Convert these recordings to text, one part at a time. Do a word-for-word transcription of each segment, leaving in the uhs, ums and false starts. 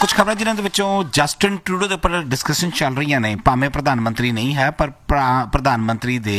ਕੁਝ ਖਬਰਾਂ ਜਿਨ੍ਹਾਂ ਦੇ ਵਿੱਚੋਂ ਜਸਟਿਨ ਟਰੂਡੋ ਦੇ ਉੱਪਰ ਡਿਸਕਸ਼ਨ ਚੱਲ ਰਹੀਆਂ ਨੇ। ਭਾਵੇਂ ਪ੍ਰਧਾਨ ਮੰਤਰੀ ਨਹੀਂ ਹੈ ਪਰ ਪ੍ਰਧਾਨ ਮੰਤਰੀ ਦੇ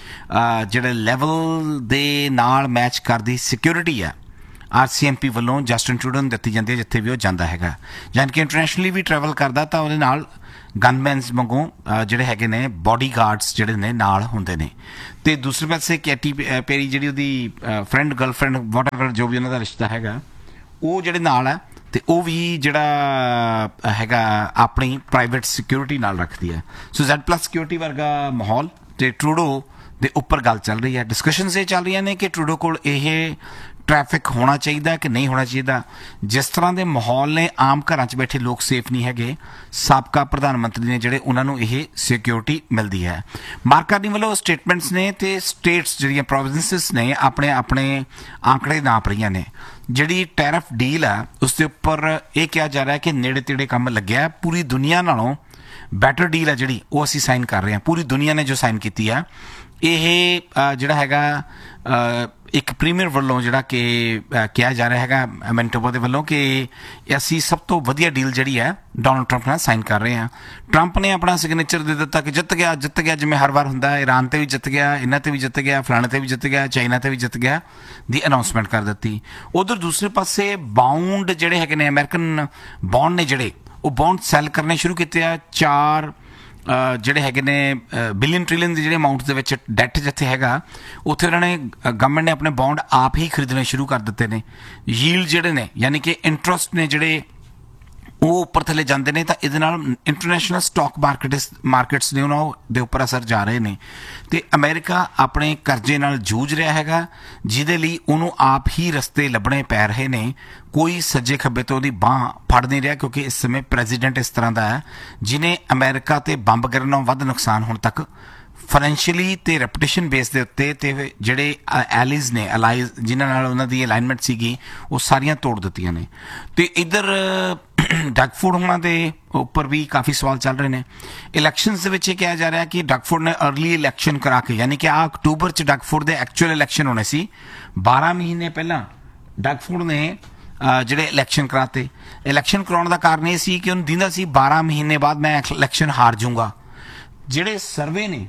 ਜਿਹੜੇ ਲੈਵਲ ਦੇ ਨਾਲ ਮੈਚ ਕਰਦੀ ਸਿਕਿਉਰਿਟੀ ਆ ਆਰ ਸੀ ਐਮ ਪੀ ਵੱਲੋਂ ਜਸਟਿਨ ਟਰੂਡੋ ਨੂੰ ਦਿੱਤੀ ਜਾਂਦੀ ਹੈ ਜਿੱਥੇ ਵੀ ਉਹ ਜਾਂਦਾ ਹੈਗਾ। ਜਾਣੀ ਕਿ ਇੰਟਰਨੈਸ਼ਨਲੀ ਵੀ ਟਰੈਵਲ ਕਰਦਾ ਤਾਂ ਉਹਦੇ ਨਾਲ ਗਨਮੈਨਸ ਵਾਂਗੂ ਜਿਹੜੇ ਹੈਗੇ ਨੇ ਬੋਡੀ ਗਾਰਡਸ ਜਿਹੜੇ ਨੇ ਨਾਲ ਹੁੰਦੇ ਨੇ। ਅਤੇ ਦੂਸਰੇ ਪਾਸੇ ਕੈਟੀ ਪੇਰੀ ਜਿਹੜੀ ਉਹਦੀ ਫਰੈਂਡ ਗਰਲਫਰੈਂਡ ਵਾਟ ਐਵਰ ਜੋ ਵੀ ਉਹਨਾਂ ਦਾ ਰਿਸ਼ਤਾ ਹੈਗਾ ਉਹ ਜਿਹੜੇ ਨਾਲ ਹੈ ਅਤੇ ਉਹ ਵੀ ਜਿਹੜਾ ਹੈਗਾ ਆਪਣੀ ਪ੍ਰਾਈਵੇਟ ਸਿਕਿਉਰਿਟੀ ਨਾਲ ਰੱਖਦੀ ਹੈ। ਸੋ ਜ਼ੈਡ ਪਲੱਸ ਸਿਕਿਉਰਿਟੀ ਵਰਗਾ ਮਾਹੌਲ ਅਤੇ ਟਰੂਡੋ ਦੇ ਉੱਪਰ ਗੱਲ ਚੱਲ ਰਹੀ ਹੈ। ਡਿਸਕਸ਼ਨਸ ਇਹ ਚੱਲ ਰਹੀਆਂ ਨੇ ਕਿ ਟਰੂਡੋ ਕੋਲ ਇਹ ਟ੍ਰੈਫਿਕ ਹੋਣਾ ਚਾਹੀਦਾ ਕਿ ਨਹੀਂ ਹੋਣਾ ਚਾਹੀਦਾ। ਜਿਸ ਤਰ੍ਹਾਂ ਦੇ ਮਾਹੌਲ ਨੇ ਆਮ ਘਰਾਂ 'ਚ ਬੈਠੇ ਲੋਕ ਸੇਫ ਨਹੀਂ ਹੈਗੇ। ਸਾਬਕਾ ਪ੍ਰਧਾਨ ਮੰਤਰੀ ਨੇ ਜਿਹੜੇ ਉਹਨਾਂ ਨੂੰ ਇਹ ਸਿਕਿਉਰਿਟੀ ਮਿਲਦੀ ਹੈ। ਮਾਰਕ ਕਾਰਨੀ ਵੱਲੋਂ ਸਟੇਟਮੈਂਟਸ ਨੇ ਅਤੇ ਸਟੇਟਸ ਜਿਹੜੀਆਂ ਪ੍ਰੋਵਿੰਸਿਸ ਨੇ ਆਪਣੇ ਆਪਣੇ ਆંકੜੇ ਨਾਪ ਰਹੀਆਂ ਨੇ। ਜਿਹੜੀ ਟੈਰਫ ਡੀਲ ਆ ਉਸ ਦੇ ਉੱਪਰ ਇਹ ਕਿਹਾ ਜਾ ਰਿਹਾ ਕਿ ਨੇੜੇ ਤੇੜੇ ਕੰਮ ਲੱਗਿਆ। ਪੂਰੀ ਦੁਨੀਆ ਨਾਲੋਂ ਬੈਟਰ ਡੀਲ ਆ ਜਿਹੜੀ ਉਹ ਅਸੀਂ ਸਾਈਨ ਕਰ ਰਹੇ ਹਾਂ। ਪੂਰੀ ਦੁਨੀਆ ਨੇ ਜੋ ਸਾਈਨ ਕੀਤੀ ਆ ਇਹ ਜਿਹੜਾ ਹੈਗਾ ਇੱਕ ਪ੍ਰੀਮੀਅਰ ਵੱਲੋਂ ਜਿਹੜਾ ਕਿ ਕਿਹਾ ਜਾ ਰਿਹਾ ਹੈਗਾ ਮੈਨੀਟੋਬਾ ਦੇ ਵੱਲੋਂ ਕਿ ਅਸੀਂ ਸਭ ਤੋਂ ਵਧੀਆ ਡੀਲ ਜਿਹੜੀ ਹੈ ਡੋਨਲਡ ਟਰੰਪ ਨਾਲ ਸਾਈਨ ਕਰ ਰਹੇ ਹਾਂ। ਟਰੰਪ ਨੇ ਆਪਣਾ ਸਿਗਨੇਚਰ ਦੇ ਦਿੱਤਾ ਕਿ ਜਿੱਤ ਗਿਆ ਜਿੱਤ ਗਿਆ ਜਿਵੇਂ ਹਰ ਵਾਰ ਹੁੰਦਾ। ਇਰਾਨ 'ਤੇ ਵੀ ਜਿੱਤ ਗਿਆ, ਇਹਨਾਂ 'ਤੇ ਵੀ ਜਿੱਤ ਗਿਆ, ਫਲਾਣੇ 'ਤੇ ਵੀ ਜਿੱਤ ਗਿਆ, ਚਾਈਨਾ 'ਤੇ ਵੀ ਜਿੱਤ ਗਿਆ ਦੀ ਅਨਾਊਂਸਮੈਂਟ ਕਰ ਦਿੱਤੀ। ਉਧਰ ਦੂਸਰੇ ਪਾਸੇ ਬਾਉਂਡ ਜਿਹੜੇ ਹੈਗੇ ਨੇ ਅਮਰੀਕਨ ਬੌਂਡ ਨੇ ਜਿਹੜੇ ਉਹ ਬੌਂਡ ਸੈੱਲ ਕਰਨੇ ਸ਼ੁਰੂ ਕੀਤੇ ਆ। ਚਾਰ ਜਿਹੜੇ ਹੈਗੇ ਨੇ ਬਿਲੀਅਨ ਟ੍ਰਿਲੀਅਨ ਦੇ ਜਿਹੜੇ ਅਮਾਊਂਟ ਦੇ ਵਿੱਚ ਡੈਟ ਜਿੱਥੇ ਹੈਗਾ ਉੱਥੇ ਉਹਨਾਂ ਨੇ ਗਵਰਨਮੈਂਟ ਨੇ ਆਪਣੇ ਬੌਂਡ ਆਪ ਹੀ ਖਰੀਦਣੇ ਸ਼ੁਰੂ ਕਰ ਦਿੱਤੇ ਨੇ। ਯੀਲਡ ਜਿਹੜੇ ਨੇ ਯਾਨੀ ਕਿ ਇੰਟਰਸਟ ਨੇ ਜਿਹੜੇ ਉਹ ਉੱਪਰ ਥੱਲੇ ਜਾਂਦੇ ਨੇ ਤਾਂ ਇਹਦੇ ਨਾਲ ਇੰਟਰਨੈਸ਼ਨਲ ਸਟਾਕ ਮਾਰਕੀਟਸ ਮਾਰਕੀਟਸ ਨੇ ਉਹਨਾਂ ਦੇ ਉੱਪਰ ਅਸਰ ਜਾ ਰਹੇ ਨੇ। ਅਤੇ ਅਮਰੀਕਾ ਆਪਣੇ ਕਰਜ਼ੇ ਨਾਲ ਜੂਝ ਰਿਹਾ ਹੈਗਾ ਜਿਹਦੇ ਲਈ ਉਹਨੂੰ ਆਪ ਹੀ ਰਸਤੇ ਲੱਭਣੇ ਪੈ ਰਹੇ ਨੇ। ਕੋਈ ਸੱਜੇ ਖੱਬੇ ਤੋਂ ਉਹਦੀ ਬਾਂਹ ਫੜ ਨਹੀਂ ਰਿਹਾ ਕਿਉਂਕਿ ਇਸ ਸਮੇਂ ਪ੍ਰੈਜ਼ੀਡੈਂਟ ਇਸ ਤਰ੍ਹਾਂ ਦਾ ਹੈ ਜਿਹਨੇ ਅਮਰੀਕਾ 'ਤੇ ਬੰਬ ਗਿਰਨ ਨਾਲੋਂ ਵੱਧ ਨੁਕਸਾਨ ਹੁਣ ਤੱਕ ਫਾਈਨੈਂਸ਼ੀਅਲੀ ਅਤੇ ਰੈਪੂਟੇਸ਼ਨ ਬੇਸ ਦੇ ਉੱਤੇ ਅਤੇ ਜਿਹੜੇ ਐਲੀਜ਼ ਨੇ ਅਲਾਈਜ਼ ਜਿਨ੍ਹਾਂ ਨਾਲ ਉਹਨਾਂ ਦੀ ਅਲਾਈਨਮੈਂਟ ਸੀਗੀ ਉਹ ਸਾਰੀਆਂ ਤੋੜ ਦਿੱਤੀਆਂ ਨੇ। ਅਤੇ ਇੱਧਰ ਡਗਫੋਰਡ ਹੋਣਾ ਦੇ ਉੱਪਰ ਵੀ ਕਾਫੀ ਸਵਾਲ ਚੱਲ ਰਹੇ ਨੇ। ਇਲੈਕਸ਼ਨਸ ਦੇ ਵਿੱਚ ਇਹ ਕਿਹਾ ਜਾ ਰਿਹਾ ਕਿ ਡਗਫੋਰਡ ਨੇ ਅਰਲੀ ਇਲੈਕਸ਼ਨ ਕਰਾ ਕੇ ਯਾਨੀ ਕਿ ਆਹ ਅਕਤੂਬਰ 'ਚ ਡਗਫੋਰਡ ਦੇ ਐਕਚੁਅਲ ਇਲੈਕਸ਼ਨ ਹੋਣੇ ਸੀ। ਬਾਰਾਂ ਮਹੀਨੇ ਪਹਿਲਾਂ ਡਗਫੋਰਡ ਨੇ ਜਿਹੜੇ ਇਲੈਕਸ਼ਨ ਕਰਾਤੇ। ਇਲੈਕਸ਼ਨ ਕਰਾਉਣ ਦਾ ਕਾਰਨ ਇਹ ਸੀ ਕਿ ਉਹਨੂੰ ਦਿੰਦਾ ਸੀ ਬਾਰਾਂ ਮਹੀਨੇ ਬਾਅਦ ਮੈਂ ਇਲੈਕਸ਼ਨ ਹਾਰ ਜਾਊਂਗਾ। ਜਿਹੜੇ ਸਰਵੇ ਨੇ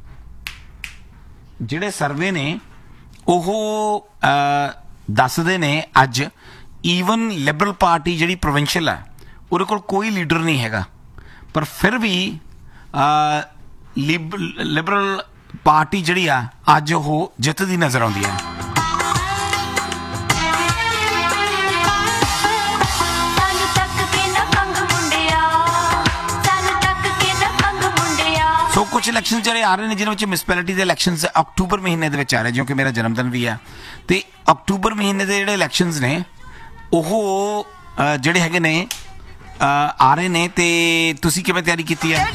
ਜਿਹੜੇ ਸਰਵੇ ਨੇ ਉਹ ਦੱਸਦੇ ਨੇ ਅੱਜ ਈਵਨ ਲਿਬਰਲ ਪਾਰਟੀ ਜਿਹੜੀ ਪ੍ਰੋਵਿੰਸ਼ੀਅਲ ਹੈ ਉਹਦੇ ਕੋਲ ਕੋਈ ਲੀਡਰ ਨਹੀਂ ਹੈਗਾ ਪਰ ਫਿਰ ਵੀ ਲਿਬ ਲਿਬਰਲ ਪਾਰਟੀ ਜਿਹੜੀ ਆ ਅੱਜ ਉਹ ਜਿੱਤਦੀ ਨਜ਼ਰ ਆਉਂਦੀ ਹੈ। ਸੋ ਕੁਛ ਇਲੈਕਸ਼ਨ ਜਿਹੜੇ ਆ ਰਹੇ ਨੇ ਜਿਹਨਾਂ ਵਿੱਚ ਮਿਊਨਿਸਪੈਲਿਟੀ ਦੇ ਇਲੈਕਸ਼ਨਸ ਅਕਤੂਬਰ ਮਹੀਨੇ ਦੇ ਵਿੱਚ ਆ ਰਹੇ ਜੋ ਕਿ ਮੇਰਾ ਜਨਮ ਦਿਨ ਵੀ ਆ। ਅਤੇ ਅਕਤੂਬਰ ਮਹੀਨੇ ਦੇ ਜਿਹੜੇ ਇਲੈਕਸ਼ਨਸ ਨੇ ਉਹ ਜਿਹੜੇ ਹੈਗੇ ਨੇ ਆ ਰਹੇ ਨੇ। ਅਤੇ ਤੁਸੀਂ ਕਿਵੇਂ ਤਿਆਰੀ ਕੀਤੀ ਹੈ?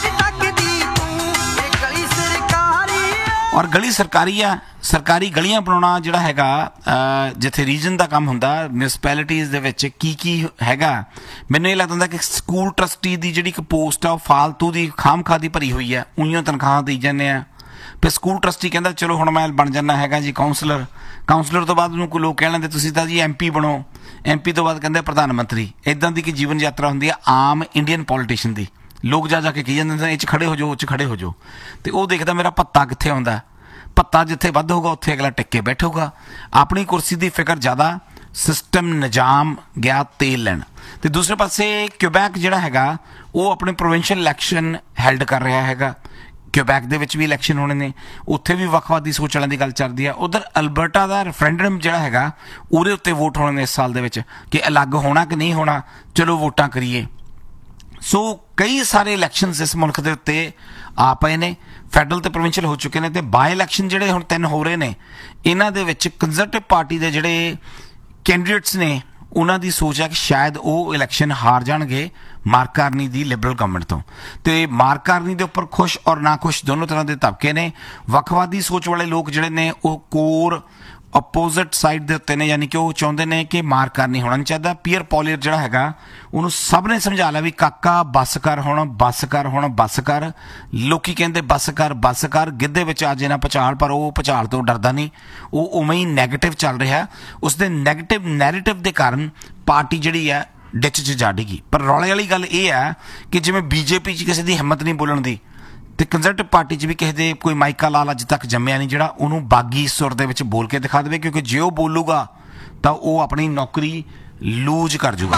ਔਰ ਗਲੀ ਸਰਕਾਰੀ ਆ ਸਰਕਾਰੀ ਗਲੀਆਂ ਬਣਾਉਣਾ ਜਿਹੜਾ ਹੈਗਾ ਜਿੱਥੇ ਰੀਜਨ ਦਾ ਕੰਮ ਹੁੰਦਾ ਮਿਊਨਿਸਪੈਲਿਟੀਜ਼ ਦੇ ਵਿੱਚ ਕੀ ਕੀ ਹੈਗਾ। ਮੈਨੂੰ ਇਹ ਲੱਗਦਾ ਹੁੰਦਾ ਕਿ ਸਕੂਲ ਟਰਸਟੀ ਦੀ ਜਿਹੜੀ ਇੱਕ ਪੋਸਟ ਆ ਉਹ ਫਾਲਤੂ ਦੀ ਖਾਮਖਾਹ ਦੀ ਭਰੀ ਹੋਈ ਹੈ। ਉਈਆਂ ਤਨਖਾਹਾਂ ਦੇਈ ਜਾਂਦੇ ਆ। ਫਿਰ ਸਕੂਲ ਟਰਸਟੀ ਕਹਿੰਦਾ ਚਲੋ ਹੁਣ ਮੈਂ ਬਣ ਜਾਂਦਾ ਹੈਗਾ ਜੀ ਕਾਉਂਸਲਰ। ਕਾਉਂਸਲਰ ਤੋਂ ਬਾਅਦ ਉਹਨੂੰ ਕੋਈ ਲੋਕ ਕਹਿ ਲੈਂਦੇ ਤੁਸੀਂ ਤਾਂ ਜੀ ਐਮ ਪੀ ਬਣੋ। ਐਮ ਪੀ ਤੋਂ ਬਾਅਦ ਕਹਿੰਦੇ ਪ੍ਰਧਾਨ ਮੰਤਰੀ। ਇੱਦਾਂ ਦੀ ਕਿ ਜੀਵਨ ਯਾਤਰਾ ਹੁੰਦੀ ਆ ਆਮ ਇੰਡੀਅਨ ਪੋਲੀਟੀਸ਼ੀਅਨ ਦੀ। ਲੋਕ ਜਾ ਜਾ ਕੇ ਕਹੀ ਜਾਂਦੇ ਇਹ 'ਚ ਖੜੇ ਹੋ ਜਾਓ ਉਹ 'ਚ ਖੜੇ ਹੋ ਜਾਓ ਅਤੇ ਉਹ ਦੇਖਦਾ ਮੇਰਾ ਭੱਤਾ ਕਿੱਥੇ ਆਉਂਦਾ। ਭੱਤਾ ਜਿੱਥੇ ਵੱਧ ਹੋਊਗਾ ਉੱਥੇ ਅਗਲਾ ਟਿਕ ਕੇ ਬੈਠੂਗਾ। ਆਪਣੀ ਕੁਰਸੀ ਦੀ ਫਿਕਰ ਜ਼ਿਆਦਾ ਸਿਸਟਮ ਨਿਜ਼ਾਮ ਗਿਆ ਤੇਲ ਲੈਣ। ਅਤੇ ਦੂਸਰੇ ਪਾਸੇ ਕਿਊਬੈਕ ਜਿਹੜਾ ਹੈਗਾ ਉਹ ਆਪਣੇ ਪ੍ਰੋਵਿੰਸ਼ੀਅਲ ਇਲੈਕਸ਼ਨ ਹੈਲਡ ਕਰ ਰਿਹਾ ਹੈਗਾ। ਕਿਊਬੈਕ ਦੇ ਵਿੱਚ ਵੀ ਇਲੈਕਸ਼ਨ ਹੋਣੇ ਨੇ ਉੱਥੇ ਵੀ ਵੱਖਵਾਦੀ ਸੋਚ ਵਾਲਿਆਂ ਦੀ ਗੱਲ ਚੱਲਦੀ ਆ। ਉੱਧਰ ਅਲਬਰਟਾ ਦਾ ਰੈਫਰੈਂਡਮ ਜਿਹੜਾ ਹੈਗਾ ਉਹਦੇ ਉੱਤੇ ਵੋਟ ਹੋਣੇ ਨੇ ਇਸ ਸਾਲ ਦੇ ਵਿੱਚ ਕਿ ਅਲੱਗ ਹੋਣਾ ਕਿ ਨਹੀਂ ਹੋਣਾ ਚਲੋ ਵੋਟਾਂ ਕਰੀਏ। ਸੋ ਕਈ ਸਾਰੇ ਇਲੈਕਸ਼ਨਸ ਇਸ ਮੁਲਕ ਦੇ ਉੱਤੇ ਆ ਪਏ ਨੇ। ਫੈਡਰਲ ਅਤੇ ਪ੍ਰੋਵਿੰਸ਼ੀਅਲ ਹੋ ਚੁੱਕੇ ਨੇ ਅਤੇ ਬਾਈ ਇਲੈਕਸ਼ਨ ਜਿਹੜੇ ਹੁਣ ਤਿੰਨ ਹੋ ਰਹੇ ਨੇ ਇਹਨਾਂ ਦੇ ਵਿੱਚ ਕੰਜ਼ਰਵੇਟਿਵ ਪਾਰਟੀ ਦੇ ਜਿਹੜੇ ਕੈਂਡੀਡੇਟਸ ਨੇ ਉਹਨਾਂ ਦੀ ਸੋਚ ਹੈ ਕਿ ਸ਼ਾਇਦ ਉਹ ਇਲੈਕਸ਼ਨ ਹਾਰ ਜਾਣਗੇ ਮਾਰਕ ਕਾਰਨੀ ਦੀ ਲਿਬਰਲ ਗਵਰਨਮੈਂਟ ਤੋਂ। ਅਤੇ ਮਾਰਕ ਕਾਰਨੀ ਦੇ ਉੱਪਰ ਖੁਸ਼ ਔਰ ਨਾ ਖੁਸ਼ ਦੋਨੋਂ ਤਰ੍ਹਾਂ ਦੇ ਤਬਕੇ ਨੇ। ਵੱਖਵਾਦੀ ਸੋਚ ਵਾਲੇ ਲੋਕ ਜਿਹੜੇ ਨੇ ਉਹ ਕੋਰ ਅਪੋਜ਼ਿਟ ਸਾਈਡ ਦੇ ਉੱਤੇ ਨੇ ਯਾਨੀ ਕਿ ਉਹ ਚਾਹੁੰਦੇ ਨੇ ਕਿ ਮਾਰਕ ਕਾਰਨੀ ਹੋਣਾ ਨਹੀਂ ਚਾਹੀਦਾ। ਪੀਅਰ ਪੋਲੀਅਰ ਜਿਹੜਾ ਹੈਗਾ ਉਹਨੂੰ ਸਭ ਨੇ ਸਮਝਾ ਲਿਆ ਵੀ ਕਾਕਾ ਬੱਸ ਕਰ ਹੁਣ ਬੱਸ ਕਰ ਹੁਣ ਬੱਸ ਕਰ। ਲੋਕੀ ਕਹਿੰਦੇ ਬੱਸ ਕਰ ਬੱਸ ਕਰ ਗਿੱਧੇ ਵਿੱਚ ਆ ਜੇ ਨਾ ਭੁਚਾਲ ਪਰ ਉਹ ਭੁਚਾਲ ਤੋਂ ਡਰਦਾ ਨਹੀਂ। ਉਹ ਉਵੇਂ ਹੀ ਨੈਗੇਟਿਵ ਚੱਲ ਰਿਹਾ। ਉਸਦੇ ਨੈਗੇਟਿਵ ਨੈਰੇਟਿਵ ਦੇ ਕਾਰਨ ਪਾਰਟੀ ਜਿਹੜੀ ਹੈ ਡਿੱਚ 'ਚ ਜਾ ਡਿੱਗੀ। ਪਰ ਰੌਲੇ ਵਾਲੀ ਗੱਲ ਇਹ ਹੈ ਕਿ ਜਿਵੇਂ ਬੀਜੇਪੀ 'ਚ ਕਿਸੇ ਦੀ ਹਿੰਮਤ ਨਹੀਂ ਬੋਲਣ ਦੀ, ਤੇ ਕੰਜ਼ਰਵੇਟਿਵ ਪਾਰਟੀ 'ਚ ਵੀ ਕਿਸੇ ਦੇ ਕੋਈ ਮਾਈਕਾ ਲਾਲ ਅੱਜ ਤੱਕ ਜੰਮਿਆ ਨਹੀਂ ਜਿਹੜਾ ਉਹਨੂੰ ਬਾਗੀ ਸੁਰ ਦੇ ਵਿੱਚ ਬੋਲ ਕੇ ਦਿਖਾ ਦੇਵੇ, ਕਿਉਂਕਿ ਜੇ ਉਹ ਬੋਲੂਗਾ ਤਾਂ ਉਹ ਆਪਣੀ ਨੌਕਰੀ ਲੂਜ਼ ਕਰ ਜੂਗਾ।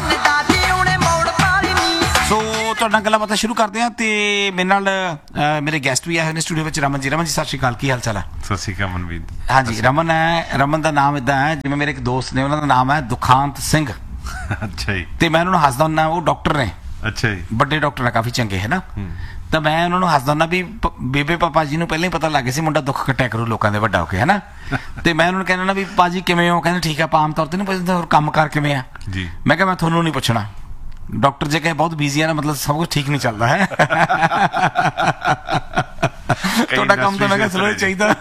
ਸੋ ਤੁਹਾਡੇ ਨਾਲ ਗੱਲਾਂ ਬਾਤਾਂ ਸ਼ੁਰੂ ਕਰਦੇ ਹਾਂ ਤੇ ਮੇਰੇ ਨਾਲ ਮੇਰੇ ਗੈਸਟ ਵੀ ਆਏ ਹੋਏ ਨੇ ਸਟੂਡੀਓ ਵਿੱਚ। ਰਮਨ ਜੀ, ਰਮਨ ਜੀ ਸਤਿ ਸ਼੍ਰੀ ਅਕਾਲ, ਕੀ ਹਾਲ ਚਾਲ ਹੈ? ਸਤਿ ਸ਼੍ਰੀ ਅਕਾਲ ਮਨਵੀਰ। ਹਾਂਜੀ, ਰਮਨ ਹੈ। ਰਮਨ ਦਾ ਨਾਮ ਇੱਦਾਂ ਹੈ ਜਿਵੇਂ ਮੇਰੇ ਇੱਕ ਦੋਸਤ ਨੇ, ਉਹਨਾਂ ਦਾ ਨਾਮ ਹੈ ਦੁਖਾਂਤ ਸਿੰਘ। ਅੱਛਾ ਜੀ। ਤੇ ਮੈਂ ਉਹਨਾਂ ਨੂੰ ਹੱਸਦਾ ਹੁੰਦਾ, ਉਹ ਡਾਕਟਰ ਨੇ। ਅੱਛਾ ਜੀ। ਵੱਡੇ ਡਾਕਟਰ ਆ, ਕਾਫੀ ਚੰਗੇ ਹੈ ਨਾ। ਤਾਂ ਮੈਂ ਉਹਨਾਂ ਨੂੰ ਹੱਸਦਾ ਹੁੰਦਾ ਵੀ ਬੇਬੇ ਪਾਪਾ ਜੀ ਨੂੰ ਪਹਿਲਾਂ ਹੀ ਪਤਾ ਲੱਗ ਗਿਆ ਸੀ ਮੁੰਡਾ ਦੁੱਖ ਕੱਟਿਆ ਕਰੂ ਲੋਕਾਂ ਦੇ ਵੱਡਾ ਹੋ ਕੇ, ਹੈ ਨਾ। ਤੇ ਮੈਂ ਉਹਨਾਂ ਨੂੰ ਕਹਿੰਦਾ ਵੀ ਭਾਜੀ ਕਿਵੇਂ ਹੋ? ਕਹਿੰਦੇ ਠੀਕ ਆ। ਆਪਾਂ ਆਮ ਤੌਰ ਤੇ ਨਹੀਂ ਪੁੱਛਦੇ ਹੋਰ ਕੰਮ ਕਾਰ ਕਿਵੇਂ ਆ ਜੀ। ਮੈਂ ਕਿਹਾ ਮੈਂ ਤੁਹਾਨੂੰ ਨਹੀਂ ਪੁੱਛਣਾ, ਡਾਕਟਰ ਜੇ ਕਹੇ ਬਹੁਤ ਬਿਜ਼ੀ ਆ ਨਾ, ਮਤਲਬ ਸਭ ਕੁਝ ਠੀਕ ਨਹੀਂ ਚੱਲਦਾ ਹੈ। ਤੁਹਾਡਾ ਕੰਮ ਤਾਂ ਮੈਂ ਕਿਹਾ ਸਲੋ ਚਾਹੀਦਾ।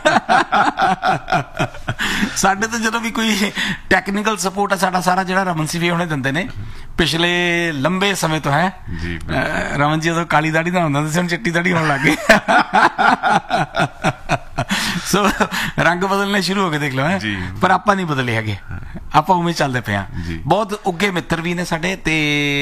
ਸਾਡੇ ਤਾਂ ਜਦੋਂ ਵੀ ਕੋਈ ਟੈਕਨੀਕਲ ਸਪੋਰਟ ਹੈ ਸਾਡਾ ਸਾਰਾ ਜਿਹੜਾ ਰਮਨ ਸੀ ਵੀ ਉਹਨੇ ਦਿੰਦੇ ਨੇ ਪਿਛਲੇ ਲੰਬੇ ਸਮੇਂ ਤੋਂ ਹੈ। ਰਮਨ ਜੀ ਉਦੋਂ ਕਾਲੀ ਦਾੜੀ ਦਾ ਹੁੰਦਾ ਸੀ, ਹੁਣ ਚਿੱਟੀ ਦਾੜੀ ਹੋਣ ਲੱਗ ਗਈ। ਸੋ ਰੰਗ ਬਦਲਣੇ ਸ਼ੁਰੂ ਹੋ ਗਏ, ਦੇਖ ਲਓ ਹੈ। ਪਰ ਆਪਾਂ ਨਹੀਂ ਬਦਲੇ ਹੈਗੇ, ਆਪਾਂ ਉਵੇਂ ਚੱਲਦੇ ਪਏ ਹਾਂ। ਬਹੁਤ ਉੱਗੇ ਮਿੱਤਰ ਵੀ ਨੇ ਸਾਡੇ ਤੇ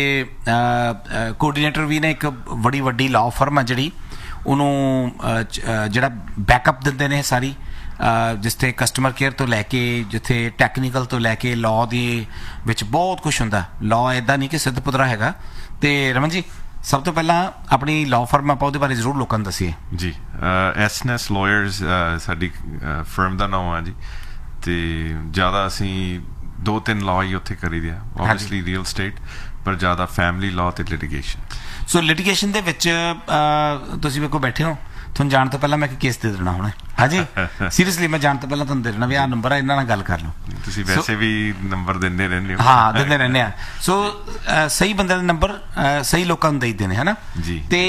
ਕੋਆਰਡੀਨੇਟਰ ਵੀ ਨੇ। ਇੱਕ ਬੜੀ ਵੱਡੀ ਲਾਅ ਫਰਮ ਹੈ ਜਿਹੜੀ ਉਹਨੂੰ ਜਿਹੜਾ ਬੈਕਅਪ ਦਿੰਦੇ ਨੇ ਸਾਰੀ, ਜਿੱਥੇ ਕਸਟਮਰ ਕੇਅਰ ਤੋਂ ਲੈ ਕੇ ਜਿੱਥੇ ਟੈਕਨੀਕਲ ਤੋਂ ਲੈ ਕੇ ਲਾਅ ਦੇ ਵਿੱਚ ਬਹੁਤ ਕੁਛ ਹੁੰਦਾ। ਲਾਅ ਇੱਦਾਂ ਨਹੀਂ ਕਿ ਸਿੱਧ ਪੁੱਤਰਾ ਹੈਗਾ। ਤੇ ਰਮਨ ਜੀ, ਸਭ ਤੋਂ ਪਹਿਲਾਂ ਆਪਣੀ ਲਾਅ ਫਰਮ ਆਪਾਂ ਉਹਦੇ ਬਾਰੇ ਜ਼ਰੂਰ ਲੋਕਾਂ ਨੂੰ ਦੱਸੀਏ ਜੀ। ਐਸ ਐਨ ਐਸ ਲਾਇਰਸ ਸਾਡੀ ਫਰਮ ਦਾ ਨਾਮ ਹੈ ਜੀ। ਤੇ ਜ਼ਿਆਦਾ ਅਸੀਂ ਦੋ ਤਿੰਨ ਲਾਅ ਹੀ ਉੱਥੇ ਕਰੀ ਦੇ ਆ, ਓਬਵੀਅਸਲੀ ਰੀਅਲ ਸਟੇਟ, ਪਰ ਜ਼ਿਆਦਾ ਫੈਮਿਲੀ ਲਾਅ ਤੇ ਲਿਟੀਗੇਸ਼ਨ। ਸੋ ਲਿਟੀਗੇਸ਼ਨ ਦੇ ਵਿੱਚ ਤੁਸੀਂ ਮੇਰੇ ਕੋਲ ਬੈਠੇ ਹੋ, ਤੁਹਾਨੂੰ ਜਾਣ ਤੋਂ ਪਹਿਲਾਂ ਮੈਂ ਇੱਕ ਕੇਸ ਦੇ ਦੇਣਾ ਹੁਣ। ਹਾਂਜੀ, ਸੀਰੀਅਸਲੀ ਮੈਂ ਜਾਣ ਤੋਂ ਪਹਿਲਾਂ ਤੁਹਾਨੂੰ ਦੇ ਦੇਣਾ ਵੀ ਆਹ ਨੰਬਰ ਆ, ਇਹਨਾਂ ਨਾਲ ਗੱਲ ਕਰ ਲਓ। ਤੁਸੀਂ ਵੈਸੇ ਵੀ ਨੰਬਰ ਦਿੰਦੇ ਰਹਿੰਦੇ ਹੋ। ਹਾਂ, ਦਿੰਦੇ ਰਹਿੰਦੇ ਆ। ਸੋ ਸਹੀ ਬੰਦੇ ਦਾ ਨੰਬਰ ਸਹੀ ਲੋਕਾਂ ਨੂੰ ਦੇ ਦਿੰਦੇ ਹੈ ਨਾ ਜੀ। ਤੇ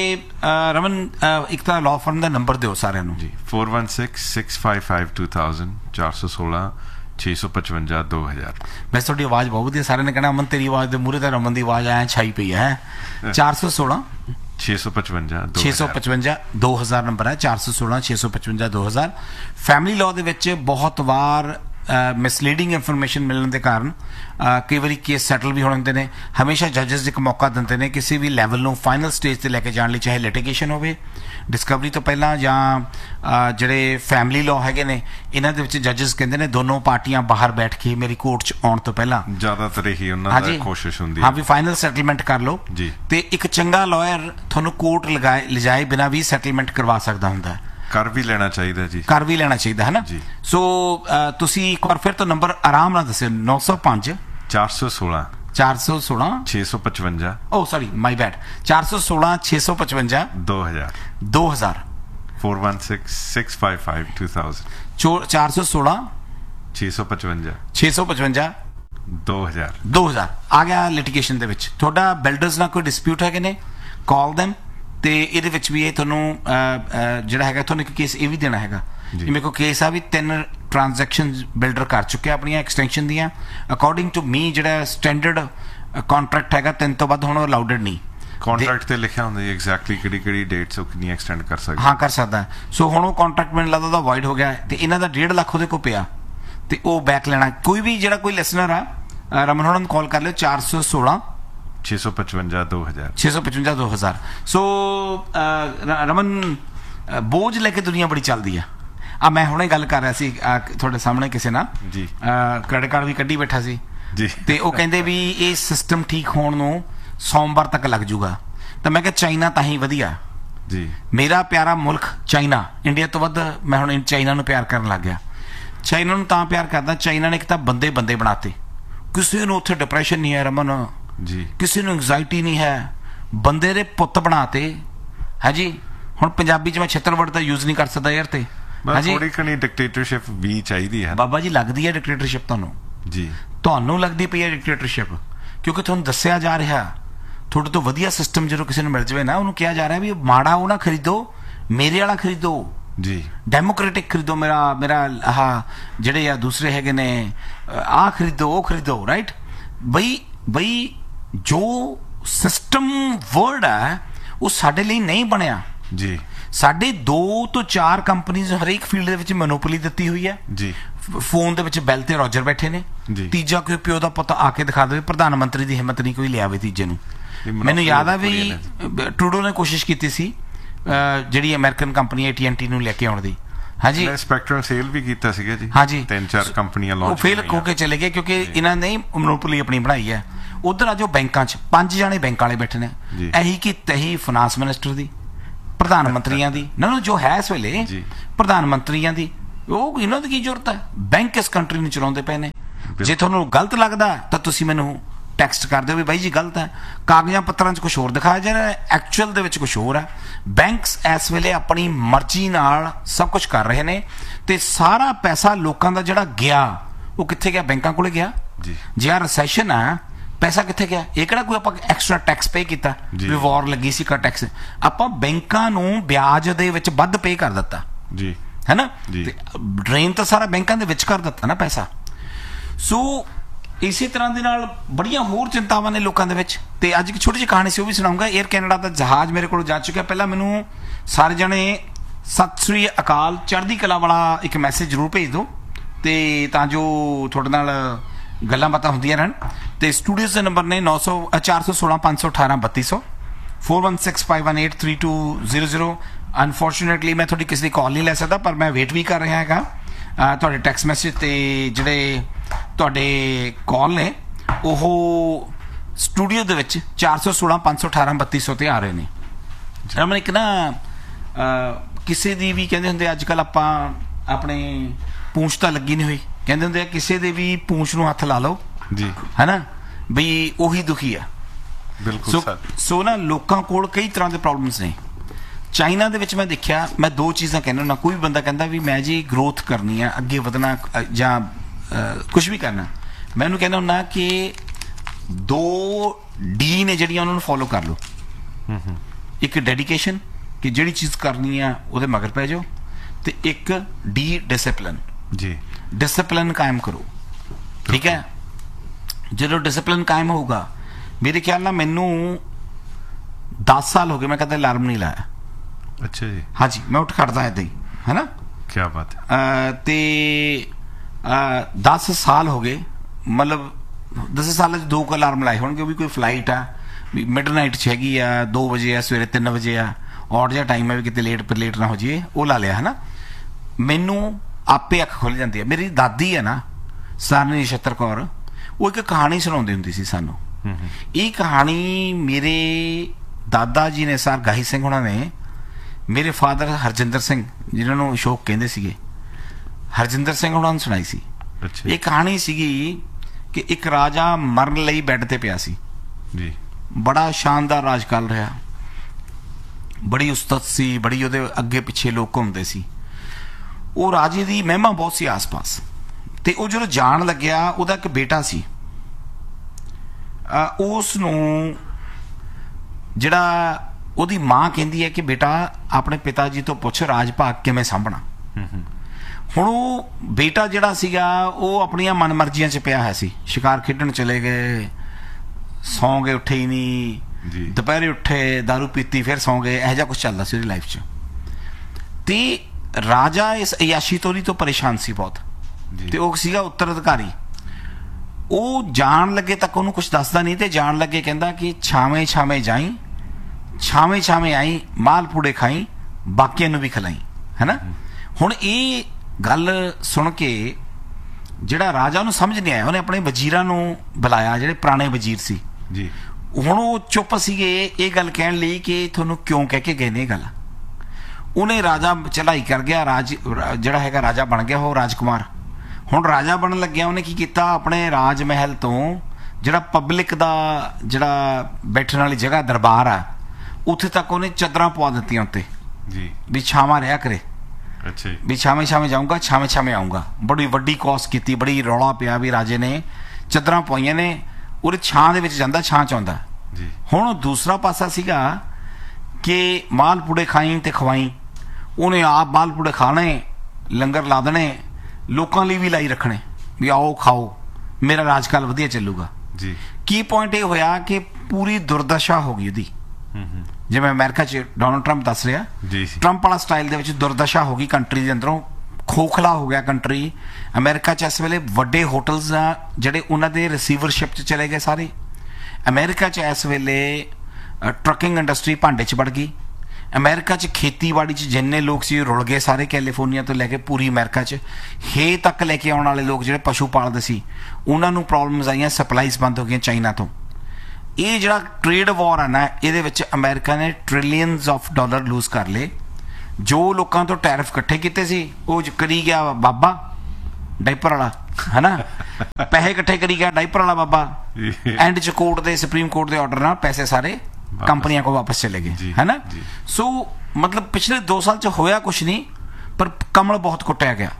ਰਮਨ, ਇੱਕ ਤਾਂ ਲਾਅ ਫਰਮ ਦਾ ਨੰਬਰ ਦਿਓ ਸਾਰਿਆਂ ਨੂੰ ਜੀ। Four one six six five five to thousand, ਚਾਰ ਸੌ ਸੋਲਾਂ ਛੇ ਸੌ ਪਚਵੰਜਾ ਦੋ ਹਜ਼ਾਰ। ਵੈਸੇ ਤੁਹਾਡੀ ਆਵਾਜ਼ ਬਹੁਤ ਵਧੀਆ, ਸਾਰਿਆਂ ਨੇ ਕਹਿਣਾ ਅਮਨ ਤੇਰੀ ਆਵਾਜ਼ ਦੇ ਮੂਹਰੇ ਤਾਂ ਰਮਨ ਦੀ ਆਵਾਜ਼ ਐ ਛਾਈ ਪਈ ਹੈ। ਚਾਰ ਸੌ ਸੋਲਾਂ ਛੇ ਸੌ ਪਚਵੰਜਾ ਛੇ ਸੌ ਪਚਵੰਜਾ ਦੋ ਹਜ਼ਾਰ ਨੰਬਰ ਹੈ। ਚਾਰ ਸੌ ਸੋਲਾਂ ਛੇ ਸੌ ਪਚਵੰਜਾ ਦੋ ਹਜ਼ਾਰ। ਫੈਮਿਲੀ ਲਾਅ ਦੇ ਵਿੱਚ ਬਹੁਤ ਵਾਰ ਮਿਸਲੀਡਿੰਗ ਇਨਫੋਰਮੇਸ਼ਨ ਮਿਲਣ ਦੇ ਕਾਰਨ ਕਈ ਵਾਰੀ ਕੇਸ ਸੈਟਲ ਵੀ ਹੋ ਜਾਂਦੇ ਨੇ। ਹਮੇਸ਼ਾ ਜੱਜਸ ਇੱਕ ਮੌਕਾ ਦਿੰਦੇ ਨੇ ਕਿਸੇ ਵੀ ਲੈਵਲ ਨੂੰ ਫਾਈਨਲ ਸਟੇਜ ਤੇ ਲੈ ਕੇ ਜਾਣ ਲਈ, ਚਾਹੇ ਲਿਟੀਗੇਸ਼ਨ ਹੋਵੇ ਡਿਸਕਵਰੀ ਤੋਂ ਪਹਿਲਾਂ ਜਾਂ ਜਿਹੜੇ ਫੈਮਿਲੀ ਲਾਅ ਹੈਗੇ ਨੇ ਇਹਨਾਂ ਦੇ ਵਿੱਚ ਜੱਜਸ ਕਹਿੰਦੇ ਨੇ ਦੋਨੋਂ ਪਾਰਟੀਆਂ ਬਾਹਰ ਬੈਠ ਕੇ ਮੇਰੀ ਕੋਰਟ 'ਚ ਆਉਣ ਤੋਂ ਪਹਿਲਾਂ ਜ਼ਿਆਦਾਤਰ ਇਹੀ ਉਹਨਾਂ ਦੀ ਕੋਸ਼ਿਸ਼ ਹੁੰਦੀ ਹੈ ਹਾਂ ਵੀ ਫਾਈਨਲ ਸੈਟਲਮੈਂਟ ਕਰ ਲਓ ਜੀ। ਤੇ ਇੱਕ ਚੰਗਾ ਲਾਇਰ ਤੁਹਾਨੂੰ ਕੋਰਟ ਲਗਾਏ ਲਿਜਾਏ ਬਿਨਾਂ ਵੀ ਸੈਟਲਮੈਂਟ ਕਰਵਾ ਸਕਦਾ ਹੁੰਦਾ, ਕਰ ਵੀ ਲੈਣਾ ਚਾਹੀਦਾ ਜੀ, ਕਰ ਵੀ ਲੈਣਾ ਚਾਹੀਦਾ ਹੈ ਨਾ। ਸੋ ਤੁਸੀਂ ਇੱਕ ਵਾਰ ਫਿਰ ਤੋਂ ਨੰਬਰ ਆਰਾਮ ਨਾਲ ਦੱਸਿਓ। ਨੌ ਸੌ ਪੰਜ ਚਾਰ ਸੌ ਸੋਲਾਂ ਚਾਰ ਸੌ ਸੋਲਾਂ ਛੇ ਸੌ ਪਚਵੰਜਾ ਓ ਸੌਰੀ ਮਾਈ ਬੈਡ ਚਾਰ ਸੌ ਸੋਲਾਂ ਛੇ ਸੌ ਪਚਵੰਜਾ ਦੋ ਹਜ਼ਾਰ ਦੋ ਹਜ਼ਾਰ four one six six five five to thousand ਚਾਰ ਸੌ ਸੋਲਾਂ ਛੇ ਸੌ ਪਚਵੰਜਾ ਛੇ ਸੌ ਪਚਵੰਜਾ ਦੋ ਹਜ਼ਾਰ ਦੋ ਹਜ਼ਾਰ ਆ ਗਿਆ ਲਿਟੀਗੇਸ਼ਨ ਦੇ ਵਿੱਚ। ਤੁਹਾਡਾ ਬਿਲਡਰਸ ਨਾਲ ਕੋਈ ਡਿਸਪਿਊਟ ਹੈਗੇ ਨੇ, ਕਾਲ ਦੈਮ। ਤੇ ਇਹਦੇ ਵਿੱਚ ਵੀ ਇਹ ਤੁਹਾਨੂੰ ਜਿਹੜਾ ਹੈਗਾ ਤੁਹਾਨੂੰ ਇੱਕ ਕੇਸ ਇਹ ਵੀ ਦੇਣਾ ਹੈਗਾ। ਮੇਰੇ ਕੋਲ ਕੇਸ ਆ ਵੀ ਤਿੰਨ ਟ੍ਰਾਂਜੈਕਸ਼ਨ ਬਿਲਡਰ ਕਰ ਚੁੱਕਿਆ ਆਪਣੀਆਂ ਐਕਸਟੈਂਸ਼ਨ ਦੀਆਂ। ਅਕੋਰਡਿੰਗ ਟੂ ਮੀ ਜਿਹੜਾ ਸਟੈਂਡਰਡ ਕੰਟਰੈਕਟ ਹੈਗਾ ਤਿੰਨ ਤੋਂ ਵੱਧ ਹੁਣ ਅਲਾਉਡਡ ਨਹੀਂ। ਕੰਟਰੈਕਟ ਤੇ ਲਿਖਿਆ ਹੁੰਦਾ ਜੀ ਐਗਜ਼ੈਕਟਲੀ ਕਿਹੜੀ ਕਿਹੜੀ ਡੇਟਸ ਉਹ ਕਿੰਨੀ ਐਕਸਟੈਂਡ ਕਰ ਸਕਦਾ। ਹਾਂ, ਕਰ ਸਕਦਾ। ਸੋ ਹੁਣ ਉਹ ਕੰਟਰੈਕਟ ਮੈਨੂੰ ਲੱਗਦਾ ਉਹਦਾ ਵਾਇਡ ਹੋ ਗਿਆ ਤੇ ਇਹਨਾਂ ਦਾ ਡੇਢ ਲੱਖ ਉਹਦੇ ਕੋਲ ਪਿਆ ਤੇ ਉਹ ਬੈਕ ਲੈਣਾ। ਕੋਈ ਵੀ ਜਿਹੜਾ ਕੋਈ ਲਿਸਨਰ ਆ ਰਮਨ ਹੋਣਾ ਨੂੰ ਕਾਲ ਕਰ ਲਿਓ ਚਾਰ ਸੌ ਸੋਲਾਂ ਛੇ ਸੌ ਪਚਵੰਜਾ ਦੋ ਹਜ਼ਾਰ ਛੇ ਸੌ ਪਚਵੰਜਾ ਦੋ ਹਜ਼ਾਰ। ਸੋ ਰਮਨ, ਬੋਝ ਲੈ ਕੇ ਦੁਨੀਆ ਬੜੀ ਚੱਲਦੀ ਆ। ਆ ਮੈਂ ਹੁਣੇ ਗੱਲ ਕਰ ਰਿਹਾ ਸੀ ਤੁਹਾਡੇ ਸਾਹਮਣੇ ਕਿਸੇ ਨਾਲ ਜੀ, ਕ੍ਰੈਡਿਟ ਕਾਰਡ ਵੀ ਕੱਢੀ ਬੈਠਾ ਸੀ ਜੀ। ਤੇ ਉਹ ਕਹਿੰਦੇ ਵੀ ਇਹ ਸਿਸਟਮ ਠੀਕ ਹੋਣ ਨੂੰ ਸੋਮਵਾਰ ਤੱਕ ਲੱਗ ਜੂਗਾ। ਤਾਂ ਮੈਂ ਕਿਹਾ ਚਾਈਨਾ ਤਾਂ ਹੀ ਵਧੀਆ ਜੀ। ਮੇਰਾ ਪਿਆਰਾ ਮੁਲਕ ਚਾਈਨਾ, ਇੰਡੀਆ ਤੋਂ ਵੱਧ ਮੈਂ ਹੁਣ ਚਾਈਨਾ ਨੂੰ ਪਿਆਰ ਕਰਨ ਲੱਗ ਗਿਆ। ਚਾਈਨਾ ਨੂੰ ਤਾਂ ਪਿਆਰ ਕਰਦਾ, ਚਾਈਨਾ ਨੇ ਇੱਕ ਤਾਂ ਬੰਦੇ ਬੰਦੇ ਬਣਾਤੇ। ਕਿਸੇ ਨੂੰ ਉੱਥੇ ਡਿਪਰੈਸ਼ਨ ਨਹੀਂ ਹੈ ਰਮਨ ਜੀ, ਕਿਸੇ ਨੂੰ ਐਂਗਜ਼ਾਇਟੀ ਨਹੀਂ ਹੈ, ਬੰਦੇ ਦੇ ਪੁੱਤ ਬਣਾਤੇ ਹੈ ਜੀ। ਹੁਣ ਪੰਜਾਬੀ 'ਚ ਮੈਂ ਛਿੱਤਰ ਵਰਡ ਦਾ ਯੂਜ਼ ਨਹੀਂ ਕਰ ਸਕਦਾ ਯਾਰ। ਤੇ ਥੋੜੀ ਘਣੀ ਡਿਕਟੇਟਰਸ਼ਿਪ ਵੀ ਚਾਹੀਦੀ ਹੈ ਬਾਬਾ ਜੀ। ਲੱਗਦੀ ਹੈ ਡਿਕਟੇਟਰਸ਼ਿਪ ਤੁਹਾਨੂੰ ਜੀ, ਤੁਹਾਨੂੰ ਲੱਗਦੀ ਪਈ ਹੈ ਡਿਕਟੇਟਰਸ਼ਿਪ ਕਿਉਂਕਿ ਤੁਹਾਨੂੰ ਦੱਸਿਆ ਜਾ ਰਿਹਾ ਤੁਹਾਡੇ ਤੋਂ ਵਧੀਆ ਸਿਸਟਮ ਜਦੋਂ ਕਿਸੇ ਨੂੰ ਮਿਲ ਜਾਵੇ ਨਾ, ਉਹਨੂੰ ਕਿਹਾ ਜਾ ਰਿਹਾ ਵੀ ਮਾੜਾ ਉਹ ਨਾ ਖਰੀਦੋ, ਮੇਰੇ ਵਾਲਾ ਖਰੀਦੋ ਜੀ, ਡੈਮੋਕ੍ਰੈਟਿਕ ਖਰੀਦੋ, ਮੇਰਾ ਮੇਰਾ ਆਹ ਜਿਹੜੇ ਆ ਦੂਸਰੇ ਹੈਗੇ ਨੇ ਆਹ ਖਰੀਦੋ ਉਹ ਖਰੀਦੋ। ਰਾਈਟ ਬਈ ਬਈ ਜੋ ਸਿਸਟਮ ਵਰਡ ਹੈ ਉਹ ਸਾਡੇ ਲਈ ਨਹੀਂ ਬਣਿਆ ਜੀ। ਸਾਡੇ ਦੋ ਤੋਂ ਚਾਰ ਕੰਪਨੀਜ਼ ਹਰੇਕ ਫੀਲਡ ਦੇ ਵਿੱਚ ਮੋਨੋਪੋਲੀ ਦਿੱਤੀ ਹੋਈ ਹੈ ਜੀ। ਫੋਨ ਦੇ ਵਿੱਚ ਬੈਲ ਤੇ ਰੋਜਰ ਬੈਠੇ ਨੇ, ਜੀ। ਤੀਜਾ ਕੋਈ ਪਿਓ ਦਾ ਪੁੱਤ ਆ ਕੇ ਦਿਖਾ ਦੇਵੇ, ਪ੍ਰਧਾਨ ਮੰਤਰੀ ਦੀ ਹਿੰਮਤ ਨਹੀਂ ਕੋਈ ਲਿਆਵੇ ਤੀਜੇ ਨੂੰ। ਮੈਨੂੰ ਯਾਦ ਆ ਵੀ ਟਰੂਡੋ ਨੇ ਕੋਸ਼ਿਸ਼ ਕੀਤੀ ਸੀ ਅਹ, ਜਿਹੜੀ American company A T and T ਨੂੰ ਲੈ ਕੇ ਆਉਣ ਦੀ। ਹਾਂਜੀ, ਸਪੈਕਟਰਮ ਸੇਲ ਵੀ ਕੀਤਾ ਸੀਗਾ ਜੀ। ਹਾਂਜੀ, ਤਿੰਨ ਚਾਰ ਕੰਪਨੀਆਂ ਉਹ ਲਾਂਚ ਫੇਲ ਹੋ ਕੇ ਚਲੇ ਗਏ ਕਿਉਂਕਿ ਇਹਨਾਂ ਨੇ ਮੋਨੋਪੋਲੀ ਆਪਣੀ ਬਣਾਈ ਹੈ। ਉਧਰ ਆ ਜੋ ਬੈਂਕਾਂ 'ਚ ਪੰਜ ਜਾਣੇ ਬੈਂਕ ਵਾਲੇ ਬੈਠੇ ਨੇ, ਜੀ। ਇਹੀ ਕਿ ਤਹੀ ਫਾਈਨਾਂਸ ਮਿਨਿਸਟਰ ਦੀ, ਪ੍ਰਧਾਨ ਮੰਤਰੀਆਂ ਦੀ, ਨਾ ਜੋ ਹੈ ਇਸ ਵੇਲੇ ਜੀ। ਪ੍ਰਧਾਨ ਮੰਤਰੀਆਂ ਦੀ, ਉਹ ਇਹਨਾਂ ਦੀ ਕੀ ਜ਼ਰੂਰਤ ਹੈ? ਬੈਂਕ ਇਸ ਕੰਟਰੀ ਨੂੰ ਚਲਾਉਂਦੇ ਪਏ ਨੇ। ਜੇ ਤੁਹਾਨੂੰ ਗਲਤ ਲੱਗਦਾ ਤਾਂ ਤੁਸੀਂ ਮੈਨੂੰ ਟੈਕਸਟ ਕਰ ਦਿਓ ਵੀ ਬਾਈ ਜੀ ਗਲਤ ਹੈ, ਕਾਗਜ਼ਾਂ ਪੱਤਰਾਂ 'ਚ ਕੁਝ ਹੋਰ ਦਿਖਾਇਆ ਜਾ ਰਿਹਾ, ਐਕਚੁਅਲ ਦੇ ਵਿੱਚ ਕੁਝ ਹੋਰ ਹੈ। ਬੈਂਕਸ ਇਸ ਵੇਲੇ ਆਪਣੀ ਮਰਜ਼ੀ ਨਾਲ ਸਭ ਕੁਝ ਕਰ ਰਹੇ ਨੇ ਤੇ ਸਾਰਾ ਪੈਸਾ ਲੋਕਾਂ ਦਾ ਜਿਹੜਾ ਗਿਆ ਉਹ ਕਿੱਥੇ ਗਿਆ? ਬੈਂਕਾਂ ਕੋਲੇ ਗਿਆ ਜੀ। ਜੇ ਆ ਰਿਸੈਸ਼ਨ ਆ, ਪੈਸਾ ਕਿੱਥੇ ਗਿਆ? ਇਹ ਕਿਹੜਾ ਕੋਈ ਆਪਾਂ ਐਕਸਟਰਾ ਟੈਕਸ ਪੇ ਕੀਤਾ ਜੀ। ਵੀ ਵਾਰ ਲੱਗੀ ਸੀ ਕਾ ਟੈਕਸ, ਆਪਾਂ ਬੈਂਕਾਂ ਨੂੰ ਵਿਆਜ ਦੇ ਵਿੱਚ ਵੱਧ ਪੇ ਕਰ ਦਿੱਤਾ ਜੀ, ਹੈ ਨਾ, ਜੀ। ਤੇ ਡਰੇਨ ਤਾਂ ਸਾਰਾ ਬੈਂਕਾਂ ਦੇ ਵਿੱਚ ਕਰ ਦਿੱਤਾ ਨਾ ਪੈਸਾ। ਸੋ ਇਸੇ ਤਰ੍ਹਾਂ ਦੇ ਨਾਲ ਬੜੀਆਂ ਹੋਰ ਚਿੰਤਾਵਾਂ ਨੇ ਲੋਕਾਂ ਦੇ ਵਿੱਚ। ਤੇ ਅੱਜ ਇੱਕ ਛੋਟੀ ਜਿਹੀ ਕਹਾਣੀ ਸੀ, ਉਹ ਵੀ ਸੁਣਾਉਂਗਾ। 에ਅਰ ਕੈਨੇਡਾ ਦਾ ਜਹਾਜ਼ ਮੇਰੇ ਕੋਲ ਜਾ ਚੁੱਕਿਆ। ਪਹਿਲਾਂ ਮੈਨੂੰ ਸਾਰੇ ਜਣੇ ਸਤਿ ਸ੍ਰੀ ਅਕਾਲ, ਚੜ੍ਹਦੀ ਕਲਾ ਵਾਲਾ ਇੱਕ ਮੈਸੇਜ ਜ਼ਰੂਰ ਭੇਜ ਦਿਓ ਤੇ ਤਾਂ ਜੋ ਤੁਹਾਡੇ ਨਾਲ ਗੱਲਾਂ ਬਾਤਾਂ ਹੁੰਦੀਆਂ ਰਹਿਣ। ਤੇ ਸਟੂਡੀਓਜ਼ ਦੇ ਨੰਬਰ ਨੇ ਨੌ ਸੌ ਚਾਰ ਸੌ ਸੋਲਾਂ ਪੰਜ ਸੌ ਅਠਾਰਾਂ ਬੱਤੀ ਸੌ four one six five one eight three two zero zero. Unfortunately ਮੈਂ ਤੁਹਾਡੀ ਕਿਸੇ ਦੀ ਕਾਲ ਨਹੀਂ ਲੈ ਸਕਦਾ, ਪਰ ਮੈਂ ਵੇਟ ਵੀ ਕਰ ਰਿਹਾ ਹੈਗਾ ਅਹ ਤੁਹਾਡੇ ਟੈਕਸਟ ਮੈਸੇਜ ਤੇ ਜਿਹੜੇ ਤੁਹਾਡੇ ਕਾਲ ਨੇ ਉਹ ਸਟੂਡੀਓ ਦੇ ਵਿੱਚ ਚਾਰ ਸੌ ਸੋਲਾਂ ਪੰਜ ਸੌ ਅਠਾਰਾਂ ਬੱਤੀ ਸੌ ਤੇ ਆ ਰਹੇ ਨੇ। ਮੈਂ ਇੱਕ ਨਾ ਅਹ ਕਿਸੇ ਦੀ ਵੀ ਕਹਿੰਦੇ ਹੁੰਦੇ ਅੱਜ ਕੱਲ ਆਪਾਂ ਆਪਣੇ ਪੂੰਛ ਤਾਂ ਲੱਗੀ ਨਹੀਂ ਹੋਈ, ਕਹਿੰਦੇ ਹੁੰਦੇ ਆ ਕਿਸੇ ਦੇ ਵੀ ਪੂੰਛ ਨੂੰ ਹੱਥ ਲਾ ਲਓ ਜੀ, ਹੈ ਨਾ, ਬਈ ਉਹੀ ਦੁਖੀ ਆ। ਬਿਲਕੁਲ ਸੋ ਸਰ। ਸੋ ਨਾ ਲੋਕਾਂ ਕੋਲ ਕਈ ਤਰ੍ਹਾਂ ਦੇ ਪ੍ਰੋਬਲਮਸ ਨੇ। ਚਾਈਨਾ ਦੇ ਵਿੱਚ ਮੈਂ ਦੇਖਿਆ, ਮੈਂ ਦੋ ਚੀਜ਼ਾਂ ਕਹਿੰਦਾ ਹੁੰਦਾ, ਕੋਈ ਵੀ ਬੰਦਾ ਕਹਿੰਦਾ ਵੀ ਮੈਂ ਜੀ ਗਰੋਥ ਕਰਨੀ ਆ, ਅੱਗੇ ਵਧਣਾ ਅ, ਜਾਂ ਕੁਝ ਵੀ ਕਰਨਾ, ਮੈਂ ਉਹਨੂੰ ਕਹਿੰਦਾ ਹੁੰਦਾ ਕਿ ਦੋ ਡੀ ਨੇ ਜਿਹੜੀਆਂ ਉਹਨਾਂ ਨੂੰ ਫੋਲੋ ਕਰ ਲਓ। ਇੱਕ ਡੈਡੀਕੇਸ਼ਨ ਕਿ ਜਿਹੜੀ ਚੀਜ਼ ਕਰਨੀ ਆ ਉਹਦੇ ਮਗਰ ਪੈ ਜਾਓ, ਤੇ ਇੱਕ ਡੀ ਡਿਸਪਲਿਨ, ਜੀ, ਡਿਸਪਲਿਨ ਕਾਇਮ ਕਰੋ। ਠੀਕ ਹੈ, ਜਦੋਂ ਡਿਸਪਲਿਨ ਕਾਇਮ ਹੋਊਗਾ, ਮੇਰੇ ਖਿਆਲ ਨਾਲ ਮੈਨੂੰ ਦਸ ਸਾਲ ਹੋ ਗਏ ਮੈਂ ਕਦੇ ਅਲਾਰਮ ਨਹੀਂ ਲਾਇਆ। ਅੱਛਾ ਜੀ, ਹਾਂਜੀ, ਮੈਂ ਉੱਠ ਖੜਦਾ ਏਦਾਂ ਹੀ, ਹੈ ਨਾ। ਕੀ ਬਾਤ ਹੈ। ਅਹ ਤੇ ਦਸ ਸਾਲ ਹੋ ਗਏ, ਮਤਲਬ ਦਸ ਸਾਲਾਂ 'ਚ ਦੋ ਕੁ ਅਲਾਰਮ ਲਾਏ ਹੋਣਗੇ। ਉਹ ਵੀ ਕੋਈ ਫਲਾਈਟ ਆ ਵੀ ਮਿਡ ਨਾਈਟ 'ਚ ਹੈਗੀ ਆ, ਦੋ ਵਜੇ ਆ, ਸਵੇਰੇ ਤਿੰਨ ਵਜੇ ਆ, ਔਰ ਜਿਹਾ ਟਾਈਮ ਹੈ ਵੀ ਕਿਤੇ ਲੇਟ ਪਰ ਲੇਟ ਨਾ ਹੋ ਜਾਈਏ, ਉਹ ਲਾ ਲਿਆ, ਹੈ ਨਾ। ਮੈਨੂੰ ਆਪੇ ਅੱਖ ਖੁੱਲ ਜਾਂਦੀ ਹੈ। ਮੇਰੀ ਦਾਦੀ ਹੈ ਨਾ, ਸਾਰਨੀ ਨਛੱਤਰ ਕੌਰ, ਉਹ ਇੱਕ ਕਹਾਣੀ ਸੁਣਾਉਂਦੀ ਹੁੰਦੀ ਸੀ ਸਾਨੂੰ। ਇਹ ਕਹਾਣੀ ਮੇਰੇ ਦਾਦਾ ਜੀ ਨੇ, ਸਰ ਗਾਹੀ ਸਿੰਘ ਹੋਣਾ ਨੇ, ਮੇਰੇ ਫਾਦਰ ਹਰਜਿੰਦਰ ਸਿੰਘ ਜਿਨ੍ਹਾਂ ਨੂੰ ਅਸ਼ੋਕ ਕਹਿੰਦੇ ਸੀਗੇ, ਹਰਜਿੰਦਰ ਸਿੰਘ ਹੋਣਾ ਨੂੰ ਸੁਣਾਈ ਸੀ। ਇਹ ਕਹਾਣੀ ਸੀਗੀ ਕਿ ਇੱਕ ਰਾਜਾ ਮਰਨ ਲਈ ਬੈੱਡ ਤੇ ਪਿਆ ਸੀ ਜੀ। ਬੜਾ ਸ਼ਾਨਦਾਰ ਰਾਜਕਾਲ ਰਿਹਾ, ਬੜੀ ਉਸਤਤ ਸੀ, ਬੜੀ ਉਹਦੇ ਅੱਗੇ ਪਿੱਛੇ ਲੋਕ ਘੁੰਮਦੇ ਸੀ। ਉਹ ਰਾਜੇ ਦੀ ਮਹਿਮਾ ਬਹੁਤ ਸੀ ਆਸ-ਪਾਸ, ਤੇ ਉਹ ਜਦੋਂ ਜਾਣ ਲੱਗਿਆ, ਉਹਦਾ ਇੱਕ ਬੇਟਾ ਸੀ। ਉਸ ਨੂੰ ਜਿਹੜਾ ਉਹਦੀ ਮਾਂ ਕਹਿੰਦੀ ਹੈ ਕਿ ਬੇਟਾ ਆਪਣੇ ਪਿਤਾ ਜੀ ਤੋਂ ਪੁੱਛ ਰਾਜ ਭਾਗ ਕਿਵੇਂ ਸਾਂਭਣਾ। ਹੁਣ ਉਹ ਬੇਟਾ ਜਿਹੜਾ ਸੀਗਾ ਉਹ ਆਪਣੀਆਂ ਮਨਮਰਜ਼ੀਆਂ 'ਚ ਪਿਆ ਹੋਇਆ ਸੀ। ਸ਼ਿਕਾਰ ਖੇਡਣ ਚਲੇ ਗਏ, ਸੌਂ ਗਏ, ਉੱਠੇ ਹੀ ਨਹੀਂ, ਦੁਪਹਿਰੇ ਉੱਠੇ, ਦਾਰੂ ਪੀਤੀ, ਫਿਰ ਸੌਂ ਗਏ, ਇਹੋ ਜਿਹਾ ਕੁਛ ਚੱਲਦਾ ਸੀ ਉਹਦੀ ਲਾਈਫ 'ਚ। ਤੇ ਰਾਜਾ ਇਸ ਅਯਾਸ਼ੀ ਤੋਰੀ ਤੋਂ ਪਰੇਸ਼ਾਨ ਸੀ ਬਹੁਤ, ਤੇ ਉਹ ਸੀਗਾ ਉੱਤਰਾਧਿਕਾਰੀ। ਉਹ ਜਾਣ ਲੱਗੇ ਤੱਕ ਉਹਨੂੰ ਕੁਝ ਦੱਸਦਾ ਨਹੀਂ, ਤੇ ਜਾਣ ਲੱਗੇ ਕਹਿੰਦਾ ਕਿ ਛਾਵੇਂ ਛਾਵੇਂ ਜਾਈ, ਛਾਵੇਂ ਛਾਵੇਂ ਆਈ, ਮਾਲ ਪੂੜੇ ਖਾਈ, ਬਾਕੀਆਂ ਨੂੰ ਵੀ ਖਿਲਾਈ, ਹੈ ਨਾ। ਹੁਣ ਇਹ ਗੱਲ ਸੁਣ ਕੇ ਜਿਹੜਾ ਰਾਜਾ ਉਹਨੂੰ ਸਮਝ ਨਹੀਂ ਆਇਆ, ਉਹਨੇ ਆਪਣੇ ਵਜ਼ੀਰਾਂ ਨੂੰ ਬੁਲਾਇਆ, ਜਿਹੜੇ ਪੁਰਾਣੇ ਵਜ਼ੀਰ ਸੀ ਜੀ। ਹੁਣ ਉਹ ਚੁੱਪ ਸੀਗੇ ਇਹ ਗੱਲ ਕਹਿਣ ਲਈ ਕਿ ਤੁਹਾਨੂੰ ਕਿਉਂ ਕਹਿ ਕੇ ਗਏ ਨੇ ਇਹ ਗੱਲ। ਉਹਨੇ ਰਾਜਾ ਚੜਾਈ ਕਰ ਗਿਆ, ਰਾਜ ਜਿਹੜਾ ਹੈਗਾ ਰਾਜਾ ਬਣ ਗਿਆ ਉਹ ਰਾਜਕੁਮਾਰ। ਹੁਣ ਰਾਜਾ ਬਣਨ ਲੱਗਿਆ, ਉਹਨੇ ਕੀ ਕੀਤਾ, ਆਪਣੇ ਰਾਜ ਮਹਿਲ ਤੋਂ ਜਿਹੜਾ ਪਬਲਿਕ ਦਾ ਜਿਹੜਾ ਬੈਠਣ ਵਾਲੀ ਜਗ੍ਹਾ ਦਰਬਾਰ ਆ, ਉੱਥੇ ਤੱਕ ਉਹਨੇ ਚਾਦਰਾਂ ਪਵਾ ਦਿੱਤੀਆਂ ਉੱਤੇ ਜੀ, ਵੀ ਛਾਵਾਂ ਰਿਹਾ ਕਰੇ। ਅੱਛਾ ਜੀ, ਵੀ ਛਾਵੇਂ ਛਾਵੇਂ ਜਾਊਂਗਾ, ਛਾਵੇਂ ਛਾਵੇਂ ਆਊਂਗਾ। ਬੜੀ ਵੱਡੀ ਕੋਸਟ ਕੀਤੀ, ਬੜੀ ਰੌਲਾ ਪਿਆ ਵੀ ਰਾਜੇ ਨੇ ਚਾਦਰਾਂ ਪਵਾਈਆਂ ਨੇ, ਉਹਦੇ ਛਾਂ ਦੇ ਵਿੱਚ ਜਾਂਦਾ, ਛਾਂ ਚ ਆਉਂਦਾ ਜੀ। ਹੁਣ ਦੂਸਰਾ ਪਾਸਾ ਸੀਗਾ ਕਿ ਮਾਲ ਪੂੜੇ ਖਾਈ ਤੇ ਖਵਾਈ। ਉਹਨੇ ਆਪ ਮਾਲ ਪੂੜੇ ਖਾਣੇ, ਲੰਗਰ ਲਾ ਦੇਣੇ, ਲੋਕਾਂ ਲਈ ਵੀ ਲਾਈ ਰੱਖਣੇ ਵੀ ਆਓ ਖਾਓ, ਮੇਰਾ ਰਾਜਕਾਲ ਵਧੀਆ ਚੱਲੂਗਾ ਜੀ। ਕੀ ਪੁਆਇੰਟ ਇਹ ਹੋਇਆ ਕਿ ਪੂਰੀ ਦੁਰਦਸ਼ਾ ਹੋ ਗਈ ਉਹਦੀ, ਜਿਵੇਂ ਅਮਰੀਕਾ 'ਚ ਡੋਨਲਡ ਟਰੰਪ ਦੱਸ ਰਿਹਾ, ਟਰੰਪ ਵਾਲਾ ਸਟਾਈਲ ਦੇ ਵਿੱਚ ਦੁਰਦਸ਼ਾ ਹੋ ਗਈ ਕੰਟਰੀ ਦੇ ਅੰਦਰੋਂ, ਖੋਖਲਾ ਹੋ ਗਿਆ ਕੰਟਰੀ। ਅਮਰੀਕਾ 'ਚ ਇਸ ਵੇਲੇ ਵੱਡੇ ਹੋਟਲਸ ਆ ਜਿਹੜੇ ਉਹਨਾਂ ਦੇ ਰਿਸੀਵਰਸ਼ਿਪ 'ਚ ਚਲੇ ਗਏ ਸਾਰੇ। ਅਮਰੀਕਾ 'ਚ ਇਸ ਵੇਲੇ ਟਰੱਕਿੰਗ ਇੰਡਸਟਰੀ ਭਾਂਡੇ 'ਚ ਵੜ ਗਈ। ਅਮਰੀਕਾ 'ਚ ਖੇਤੀਬਾੜੀ 'ਚ ਜਿੰਨੇ ਲੋਕ ਸੀ ਰੁਲ ਗਏ ਸਾਰੇ, ਕੈਲੀਫੋਰਨੀਆ ਤੋਂ ਲੈ ਕੇ ਪੂਰੀ ਅਮਰੀਕਾ 'ਚ ਹੇ ਤੱਕ ਲੈ ਕੇ ਆਉਣ ਵਾਲੇ ਲੋਕ ਜਿਹੜੇ ਪਸ਼ੂ ਪਾਲਦੇ ਸੀ ਉਹਨਾਂ ਨੂੰ ਪ੍ਰੋਬਲਮਸ ਆਈਆਂ, ਸਪਲਾਈਜ਼ ਬੰਦ ਹੋ ਗਈਆਂ ਚਾਈਨਾ ਤੋਂ। ਇਹ ਜਿਹੜਾ ਟ੍ਰੇਡ ਵਾਰ ਆ ਨਾ, ਇਹਦੇ ਵਿੱਚ ਅਮਰੀਕਾ ਨੇ ਟ੍ਰਿਲੀਅਨਸ ਆਫ ਡਾਲਰ ਲੂਜ਼ ਕਰ ਲਏ। ਜੋ ਲੋਕਾਂ ਤੋਂ ਟੈਰਿਫ ਇਕੱਠੇ ਕੀਤੇ ਸੀ ਉਹ ਕਰੀ ਗਿਆ ਬਾਬਾ ਡਾਈਪਰ ਵਾਲਾ, ਹੈ ਨਾ, ਪੈਸੇ ਇਕੱਠੇ ਕਰੀ ਗਿਆ ਡਾਈਪਰ ਵਾਲਾ ਬਾਬਾ। ਐਂਡ 'ਚ ਕੋਰਟ ਦੇ ਸੁਪਰੀਮ ਕੋਰਟ ਦੇ ਆਰਡਰ ਨਾਲ ਪੈਸੇ ਸਾਰੇ ਕੰਪਨੀਆਂ ਕੋਲ ਵਾਪਸ ਚਲੇ ਗਏ, ਹੈ ਨਾ। ਸੋ ਮਤਲਬ ਪਿਛਲੇ ਦੋ ਸਾਲ 'ਚ ਹੋਇਆ ਕੁਛ ਨਹੀਂ, ਪਰ ਕਮਲ ਬਹੁਤ ਕੁੱਟਿਆ ਗਿਆ।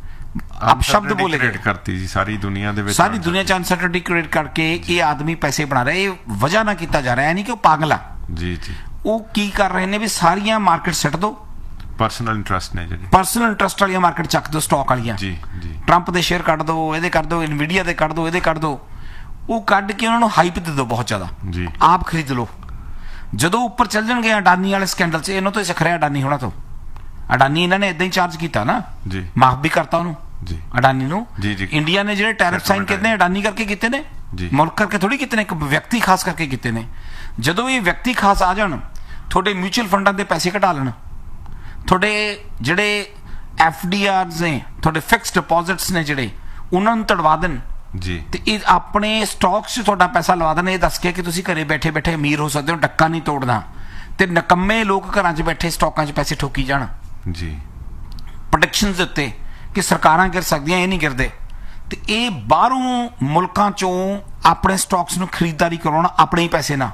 ਆਪ ਸ਼ਬਦ ਬੋਲੇ ਗਏ ਕਰਤੀ ਜੀ ਸਾਰੀ ਦੁਨੀਆ ਦੇ ਵਿੱਚ, ਸਾਰੀ ਦੁਨੀਆ 'ਚ ਅਨਸਰਟਨਟੀ ਕ੍ਰੀਏਟ ਕਰਕੇ ਇਹ ਆਦਮੀ ਪੈਸੇ ਬਣਾ ਰਿਹਾ। ਇਹ ਵਜ੍ਹਾ ਨਾਲ ਕੀਤਾ ਜਾ ਰਿਹਾ, ਇਹ ਨਹੀਂ ਕਿ ਉਹ ਪਾਗਲ ਆ। ਜੀ ਜੀ ਉਹ ਕੀ ਕਰ ਰਹੇ ਨੇ ਵੀ ਸਾਰੀਆਂ ਮਾਰਕੀਟ ਸਿੱਟ ਦੋ, ਪਰਸਨਲ ਇੰਟਰਸਟ ਨੇ ਜਿਹੜੇ ਪਰਸਨਲ ਇੰਟਰਸਟ ਵਾਲੀਆਂ ਮਾਰਕੀਟ ਚੱਕ ਦੋ, ਸਟਾਕ ਵਾਲੀਆਂ। ਜੀ ਜੀ ਟਰੰਪ ਦੇ ਸ਼ੇਅਰ ਕੱਢ ਦੋ, ਇਹਦੇ ਕੱਢ ਦੋ, ਇਨਵੀਡੀਆ ਦੇ ਕੱਢ ਦੋ, ਇਹਦੇ ਕੱਢ ਦੋ। ਉਹ ਕੱਢ ਕੇ ਉਹਨਾਂ ਨੂੰ ਹਾਈਪ ਦੇ ਦਿਓ ਬਹੁਤ ਜ਼ਿਆਦਾ, ਜੀ ਆਪ ਖਰੀਦ ਲਓ। ਜਦੋਂ ਉੱਪਰ ਚੱਲ ਜਾਣਗੇ ਅਡਾਨੀ ਵਾਲੇ ਸਕੈਂਡਲ 'ਚ, ਇਹਨਾਂ ਤੋਂ ਹੀ ਸਿੱਖ ਰਿਹਾ ਅਡਾਨੀ ਹੋਣਾ ਤੋਂ। ਅਡਾਨੀ ਇਹਨਾਂ ਨੇ ਇਦਾਂ ਹੀ ਚਾਰਜ ਕੀਤਾ ਨਾ, ਜੀ ਮਾਫ ਵੀ ਕਰਤਾ ਉਹਨੂੰ ਜੀ ਅਡਾਨੀ ਨੂੰ। ਜੀ ਜੀ ਇੰਡੀਆ ਨੇ ਜਿਹੜੇ ਟੈਰਿਫ ਸਾਈਨ ਕੀਤੇ ਨੇ ਅਡਾਨੀ ਕਰਕੇ ਕੀਤੇ ਨੇ, ਮੁਲਕ ਕਰਕੇ ਥੋੜੀ ਕੀਤੇ ਨੇ, ਇੱਕ ਵਿਅਕਤੀ ਖਾਸ ਕਰਕੇ ਕੀਤੇ ਨੇ। ਜਦੋਂ ਇਹ ਵਿਅਕਤੀ ਖਾਸ ਆ ਜਾਣ, ਤੁਹਾਡੇ ਮਿਊਚੁਅਲ ਫੰਡਾਂ ਦੇ ਪੈਸੇ ਘਟਾ ਲੈਣ, ਤੁਹਾਡੇ ਜਿਹੜੇ ਐਫ ਡੀ ਆਰਜ਼ ਨੇ, ਤੁਹਾਡੇ ਫਿਕਸਡ ਡਿਪੋਜ਼ਿਟਸ ਨੇ ਜਿਹੜੇ, ਉਹਨਾਂ ਨੂੰ ਤੜਵਾ ਦੇਣ ਜੀ, ਤੇ ਇਹ ਆਪਣੇ ਸਟਾਕਸ 'ਚ ਤੁਹਾਡਾ ਪੈਸਾ ਲਵਾ ਦੇਣ, ਇਹ ਦੱਸ ਕੇ ਕਿ ਤੁਸੀਂ ਘਰੇ ਬੈਠੇ ਬੈਠੇ ਅਮੀਰ ਹੋ ਸਕਦੇ ਹੋ, ਡੱਕਾ ਨਹੀਂ ਤੋੜਨਾ। ਤੇ ਨਕੰਮੇ ਲੋਕ ਘਰਾਂ 'ਚ ਬੈਠੇ ਸਟਾਕਾਂ 'ਚ ਪੈਸੇ ਠੋਕੀ ਜਾਣ ਜੀ, ਪ੍ਰੋਡਕਸ਼ਨਸ ਦੇ ਉੱਤੇ ਕਿ ਸਰਕਾਰਾਂ ਗਿਰ ਸਕਦੀਆਂ, ਇਹ ਨਹੀਂ ਗਿਰਦੇ। ਤੇ ਇਹ ਬਾਹਰੋਂ ਮੁਲਕਾਂ 'ਚੋਂ ਆਪਣੇ ਸਟਾਕਸ ਨੂੰ ਖਰੀਦਦਾਰੀ ਕਰਾਉਣਾ ਆਪਣੇ ਹੀ ਪੈਸੇ ਨਾਲ,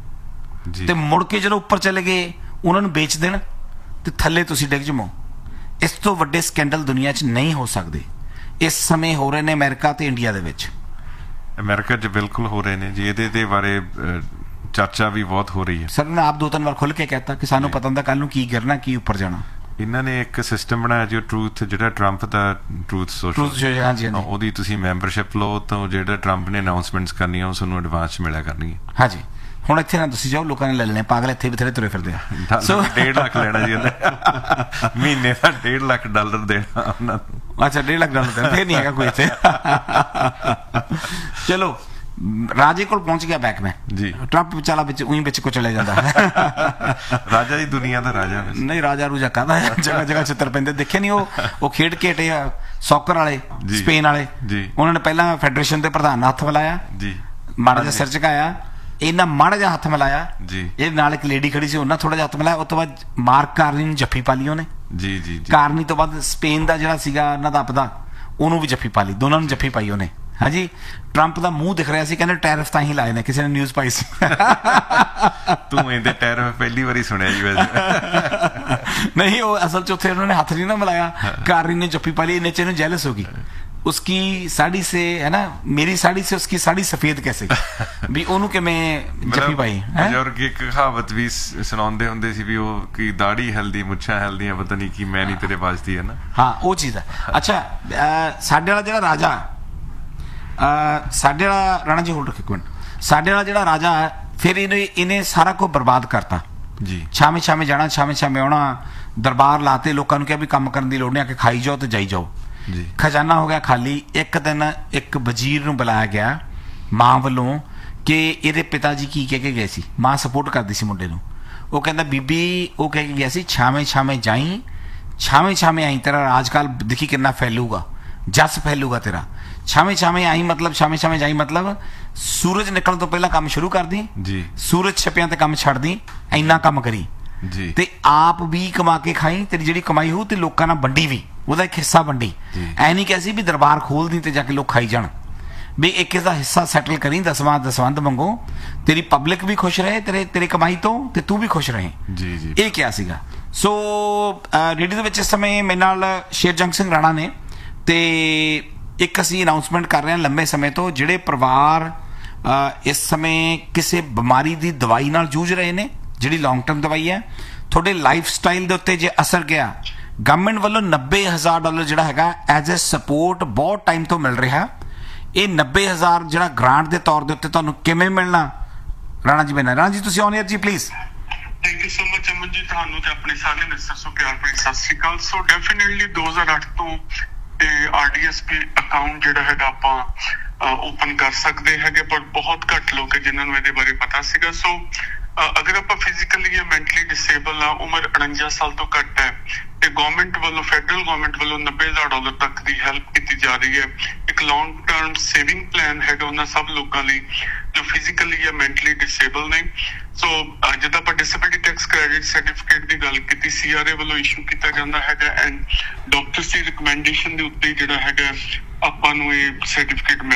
ਤੇ ਮੁੜ ਕੇ ਜਦੋਂ ਉੱਪਰ ਚਲੇ ਗਏ ਉਹਨਾਂ ਨੂੰ ਵੇਚ ਦੇਣ ਤੇ ਥੱਲੇ ਤੁਸੀਂ ਡਿੱਗ ਜਾਵੋ। ਇਸ ਤੋਂ ਵੱਡੇ ਸਕੈਂਡਲ ਦੁਨੀਆ 'ਚ ਨਹੀਂ ਹੋ ਸਕਦੇ। ਇਸ ਸਮੇਂ ਹੋ ਰਹੇ ਨੇ ਅਮਰੀਕਾ ਤੇ ਇੰਡੀਆ ਦੇ ਵਿੱਚ। ਅਮਰੀਕਾ 'ਚ ਬਿਲਕੁਲ ਹੋ ਰਹੇ ਨੇ ਜੀ, ਇਹਦੇ ਦੇ ਬਾਰੇ ਚਰਚਾ ਵੀ ਬਹੁਤ ਹੋ ਰਹੀ ਹੈ। ਸਰ ਨੇ ਆਪ ਦੋ ਤਿੰਨ ਵਾਰ ਖੁੱਲ ਕੇ ਕਹਿਤਾ ਕਿ ਸਾਨੂੰ ਪਤਾ ਹੁੰਦਾ ਕੱਲ ਨੂੰ ਕੀ ਗਿਰਨਾ, ਕੀ ਉੱਪਰ ਜਾਣਾ। ਇਹਨਾਂ ਨੇ ਇੱਕ ਸਿਸਟਮ ਬਣਾਇਆ ਜੀ, ਟਰੂਥ, ਜਿਹੜਾ ਟਰੰਪ ਦਾ ਟਰੂਥ ਸੋਸ਼ਲ, ਹਾਂਜੀ ਉਹਦੀ ਤੁਸੀਂ ਮੈਂਬਰਸ਼ਿਪ ਲਓ ਤਾਂ ਜਿਹੜਾ ਟਰੰਪ ਨੇ ਅਨਾਉਂਸਮੈਂਟਸ ਕਰਨੀਆਂ ਉਹ ਤੁਹਾਨੂੰ ਐਡਵਾਂਸ 'ਚ ਮਿਲਿਆ ਕਰਨਗੀਆਂ। ਹਾਂਜੀ, ਹੁਣ ਇੱਥੇ ਨਾ ਤੁਸੀਂ ਜਾਓ, ਲੋਕਾਂ ਨੇ ਲੈ ਲੈਣੇ, ਪਾਗਲ ਇੱਥੇ ਬਥੇਰੇ ਤੁਰੇ ਫਿਰਦੇ ਆ। ਸੋ ਡੇਢ ਲੱਖ ਲੈਣਾ ਜੀ ਉਹਨੇ, ਮਹੀਨੇ ਦਾ ਡੇਢ ਲੱਖ ਡਾਲਰ ਦੇਣਾ ਉਹਨਾਂ ਨੂੰ। ਅੱਛਾ, ਡੇਢ ਲੱਖ ਡਾਲਰ ਦੇਣਾ, ਫੇਰ ਨਹੀਂ ਹੈਗਾ ਕੋਈ ਇੱਥੇ। ਚਲੋ ਰਾਜੇ ਕੋਲ ਪਹੁੰਚ ਗਿਆ ਬੈਕ ਮੈਂ ਜੀ, ਟਰੰਪ ਵਿਚਾਲਾ ਵਿੱਚ ਉਹੀ ਵਿੱਚ ਕੋ ਚਲੇ ਜਾਂਦਾ। ਰਾਜਾ ਦੀ ਦੁਨੀਆ ਦਾ ਰਾਜਾ ਨਹੀਂ, ਰਾਜਾ ਰੂਜਾ ਕਾਹਦਾ, ਜਗ੍ਹਾ ਜਗ੍ਹਾ ਛਿੱਤਰ ਪੈਂਦੇ ਦੇਖੇ ਨਹੀਂ। ਉਹ ਉਹ ਖੇਡ ਕੇ ਹਟੇ ਆ ਸੌਕਰ ਵਾਲੇ, ਸਪੇਨ ਵਾਲੇ, ਉਹਨਾਂ ਨੇ ਪਹਿਲਾਂ ਫੈਡਰੇਸ਼ਨ ਦੇ ਪ੍ਰਧਾਨ ਨਾਲ ਹੱਥ ਮਿਲਾਇਆ ਜੀ, ਮਾੜਾ ਜਿਹਾ ਸਿਰ ਝੁਕਾਇਆ, ਇਹਨਾਂ ਮਾੜਾ ਜਿਹਾ ਹੱਥ ਮਿਲਾਇਆ ਜੀ। ਇਹ ਨਾਲ ਇੱਕ ਲੇਡੀ ਖੜੀ ਸੀ, ਉਹਨਾਂ ਥੋੜਾ ਜਿਹਾ ਹੱਥ ਮਿਲਾਇਆ। ਉਸ ਤੋਂ ਬਾਅਦ ਮਾਰਕ ਕਾਰਨੀ ਨੂੰ ਜੱਫੀ ਪਾ ਲਈ ਉਹਨੇ ਜੀ ਜੀ। ਕਾਰਨੀ ਤੋਂ ਬਾਅਦ ਸਪੇਨ ਦਾ ਜਿਹੜਾ ਸੀਗਾ ਉਹਨਾਂ ਦਾ ਆਪਦਾ, ਉਹਨੂੰ ਵੀ ਜੱਫੀ ਪਾ ਲਈ, ਦੋਨਾਂ ਨੂੰ ਜੱਫੀ ਪਾਈ ਉਹਨੇ। ਹਾਂਜੀ, ਟਰੰਪ ਦਾ ਮੂੰਹ ਦਿਖ ਰਿਹਾ ਸੀ, ਕਹਿੰਦੇ ਟੈਰਿਫ ਤਾਂ ਹੀ ਲਾਏ ਨੇ, ਕਿਸੇ ਨੇ ਨਿਊਜ਼ ਪਾਈ ਸੀ। ਤੂੰ ਇਹਦੇ ਟੈਰਿਫ ਪਹਿਲੀ ਵਾਰੀ ਸੁਣਿਆ ਜੀ ਵੈਸੇ। ਨਹੀਂ, ਉਹ ਅਸਲ 'ਚ ਉੱਥੇ ਉਹਨਾਂ ਨੇ ਹੱਥ ਨਹੀਂ ਨਾ ਮਿਲਾਇਆ, ਕਾਰਨੀ ਨੇ ਜੱਫੀ ਪਾ ਲਈ। नीचे ਨੂੰ जेलस होगी उसकी साड़ी से, है ना, मेरी साड़ी से उसकी साड़ी सफेद कैसे, ਵੀ ਉਹਨੂੰ ਕਿਵੇਂ ਜੱਫੀ ਪਾਈ। ਬਜ਼ੁਰਗ ਇੱਕ ਕਹਾਵਤ ਵੀ ਸੁਣਾਉਂਦੇ ਹੁੰਦੇ ਸੀ ਵੀ ਉਹ ਕੀ ਦਾੜੀ ਹਲਦੀ ਮੁੱਛਾਂ ਹਲਦੀਆਂ, ਪਤਾ ਨਹੀਂ ਕੀ ਮੈਂ ਨਹੀਂ ਤੇਰੇ ਵੱਜਦੀ, ਹੈ ਨਾ। ਹਾਂ, ਉਹ ਚੀਜ਼ ਹੈ। ਅੱਛਾ, ਸਾਡੇ ਵਾਲਾ ਜਿਹੜਾ ਰਾਜਾ, ਸਾਡੇ ਵਾਲਾ ਰਾਣਾ ਜੀ ਹੋਲਡ ਰੱਖੋ ਇੱਕ ਮਿੰਟ, ਸਾਡੇ ਵਾਲਾ ਜਿਹੜਾ ਰਾਜਾ ਫਿਰ ਇਹਨੇ ਇਹਨੇ ਸਾਰਾ ਕੁਝ ਬਰਬਾਦ ਕਰਤਾ ਜੀ। ਛਾਵੇਂ ਛਾਵੇਂ ਜਾਣਾ, ਛਾਵੇਂ ਛਾਵੇਂ ਆਉਣਾ, ਦਰਬਾਰ ਲਾਤੇ, ਲੋਕਾਂ ਨੂੰ ਕਿਹਾ ਵੀ ਕੰਮ ਕਰਨ ਦੀ ਲੋੜ ਨਹੀਂ, ਆ ਕੇ ਖਾਈ ਜਾਓ ਤੇ ਜਾਈ ਜਾਓ ਜੀ। ਖਜ਼ਾਨਾ ਹੋ ਗਿਆ ਖਾਲੀ। ਇੱਕ ਦਿਨ ਇੱਕ ਵਜ਼ੀਰ ਨੂੰ ਬੁਲਾਇਆ ਗਿਆ ਮਾਂ ਵੱਲੋਂ ਕਿ ਇਹਦੇ ਪਿਤਾ ਜੀ ਕੀ ਕਹਿ ਕੇ ਗਏ ਸੀ। ਮਾਂ ਸਪੋਰਟ ਕਰਦੀ ਸੀ ਮੁੰਡੇ ਨੂੰ। ਉਹ ਕਹਿੰਦਾ ਬੀਬੀ, ਉਹ ਕਹਿ ਕੇ ਗਿਆ ਸੀ ਛਾਵੇਂ ਛਾਵੇਂ ਜਾਈ, ਛਾਵੇਂ ਛਾਵੇਂ ਆਈ, ਤੇਰਾ ਰਾਜ ਕਾਲ ਦੇਖੀ ਕਿੰਨਾ ਫੈਲੂਗਾ, ਜਸ ਫੈਲੂਗਾ ਤੇਰਾ। ਛਾਵੇਂ ਛਾਵੇਂ ਆਈ ਮਤਲਬ, ਛਾਵੇਂ ਛਾਵੇਂ ਜਾਈ ਮਤਲਬ ਸੂਰਜ ਨਿਕਲਣ ਤੋਂ ਪਹਿਲਾਂ ਕੰਮ ਸ਼ੁਰੂ ਕਰਦੀ ਜੀ, ਸੂਰਜ ਛਿਪਿਆਂ ਤੇ ਕੰਮ ਛੱਡਦੀ, ਇੰਨਾ ਕੰਮ ਕਰੀ ਜੀ, ਤੇ ਆਪ ਵੀ ਕਮਾ ਕੇ ਖਾਈ, ਤੇਰੀ ਜਿਹੜੀ ਕਮਾਈ ਹੋਊ ਤੇ ਲੋਕਾਂ ਨਾਲ ਵੰਡੀ ਵੀ, ਉਹਦਾ ਇੱਕ ਹਿੱਸਾ ਵੰਡੀ। ਐ ਨਹੀਂ ਕਿਹਾ ਸੀ ਵੀ ਦਰਬਾਰ ਖੋਲਦੀ ਤੇ ਜਾ ਕੇ ਲੋਕ ਖਾਈ ਜਾਣ, ਵੀ ਇੱਕ ਇਹਦਾ ਹਿੱਸਾ ਸੈਟਲ ਕਰੀ, ਦਸਵਾਂ ਦਸਵੰਧ ਮੰਗੋ, ਤੇਰੀ ਪਬਲਿਕ ਵੀ ਖੁਸ਼ ਰਹੇ ਤੇਰੇ ਤੇਰੀ ਕਮਾਈ ਤੋਂ, ਤੇ ਤੂੰ ਵੀ ਖੁਸ਼ ਰਹੇ ਜੀ ਜੀ। ਇਹ ਕਿਹਾ ਸੀਗਾ। ਸੋ ਰੇਡੀਓ ਦੇ ਵਿੱਚ ਇਸ ਸਮੇਂ ਮੇਰੇ ਨਾਲ ਸ਼ੇਰਜੰਗ ਸਿੰਘ ਰਾਣਾ ਨੇ, ਤੇ ਇੱਕ ਅਸੀਂ ਅਨਾਊਂਸਮੈਂਟ ਕਰ ਰਹੇ ਹਾਂ ਲੰਬੇ ਸਮੇਂ ਤੋਂ, ਜਿਹੜੇ ਪਰਿਵਾਰ ਇਸ ਸਮੇਂ ਕਿਸੇ ਬਿਮਾਰੀ ਦੀ ਦਵਾਈ ਨਾਲ ਜੂਝ ਰਹੇ ਨੇ, ਜਿਹੜੀ ਲੌਂਗ ਟਰਮ ਦਵਾਈ ਹੈ, ਤੁਹਾਡੇ ਲਾਈਫ ਸਟਾਈਲ ਦੇ ਉੱਤੇ ਜੇ ਅਸਰ ਗਿਆ, ਗਵਰਨਮੈਂਟ ਵੱਲੋਂ ਨੱਬੇ ਹਜ਼ਾਰ ਡਾਲਰ ਜਿਹੜਾ ਹੈਗਾ ਐਜ਼ ਏ ਸਪੋਰਟ ਬਹੁਤ ਟਾਈਮ ਤੋਂ ਮਿਲ ਰਿਹਾ। ਇਹ ਨੱਬੇ ਹਜ਼ਾਰ ਜਿਹੜਾ ਗ੍ਰਾਂਟ ਦੇ ਤੌਰ ਦੇ ਉੱਤੇ ਤੁਹਾਨੂੰ ਕਿਵੇਂ ਮਿਲਣਾ, ਰਾਣਾ ਜੀ ਮੈਨਾਂ ਰਾਣਾ ਜੀ ਤੁਸੀਂ ਔਨ ਏਅਰ ਜੀ please. Thank you so much Aman ji, ਤੁਹਾਨੂੰ ਤੇ ਆਪਣੇ ਸਾਰੇ ਲਿਸਨਰਸ ਨੂੰ ਪਿਆਰ ਭਰੀ ਸਤਿ ਸ਼੍ਰੀ ਅਕਾਲ। ਸੋ ਡੈਫੀਨਿਟਲੀ ਦੋ ਹਜ਼ਾਰ ਅੱਠ ਤੋਂ R D S P account ਜਿਹੜਾ ਹੈਗਾ ਆਪਾਂ ਓਪਨ ਕਰ ਸਕਦੇ ਹੈਗੇ, ਪਰ ਬਹੁਤ ਘੱਟ ਲੋਕ ਹੈ ਜਿਨ੍ਹਾਂ ਨੂੰ ਇਹਦੇ ਬਾਰੇ ਪਤਾ ਸੀਗਾ। ਸੋ ਅਗਰ ਆਪਾਂ ਫਿਜ਼ੀਕਲੀ ਜਾਂ ਮੈਂਟਲੀ ਡਿਸੇਬਲ ਆ, ਉਮਰ ਉਣੰਜਾ ਸਾਲ ਤੋਂ ਘੱਟ ਹੈ ਤੇ ਗਵਰਨਮੈਂਟ ਵੱਲੋਂ ਫੈਡਰਲ ਗਵਰਨਮੈਂਟ ਵੱਲੋਂ ਨੱਬੇ ਹਜ਼ਾਰ ਡਾਲਰ ਤੱਕ ਦੀ ਹੈਲਪ ਕੀਤੀ ਜਾ ਰਹੀ ਹੈ। ਇੱਕ ਲੌਂਗ ਟਰਮ ਸੇਵਿੰਗ ਪਲਾਨ ਹੈਗਾ ਉਹਨਾਂ ਸਭ ਲੋਕਾਂ ਲਈ ਜੋ ਫਿਜ਼ੀਕਲੀ ਜਾਂ ਮੈਂਟਲੀ ਡਿਸੇਬਲ ਨੇ। ਸੋ ਜਿੱਦਾਂ ਆਪਾਂ ਡਿਸੇਬਿਲਿਟੀ ਟੈਕਸ ਕ੍ਰੈਡਿਟ ਸਰਟੀਫਿਕੇਟ ਦੀ ਗੱਲ ਕੀਤੀ, ਸੀ ਆਰ ਏ ਵੱਲੋਂ ਇਸ਼ੂ ਕੀਤਾ ਜਾਂਦਾ ਹੈਗਾ ਐਂਡ ਡਾਕਟਰਸ ਦੀ ਰਿਕਮੈਂਡੇਸ਼ਨ ਦੇ ਉੱਤੇ ਜਿਹੜਾ ਹੈਗਾ ਆਪਾਂ ਨੂੰ ਇਹ ਸਰਟੀਫਿਕੇਟ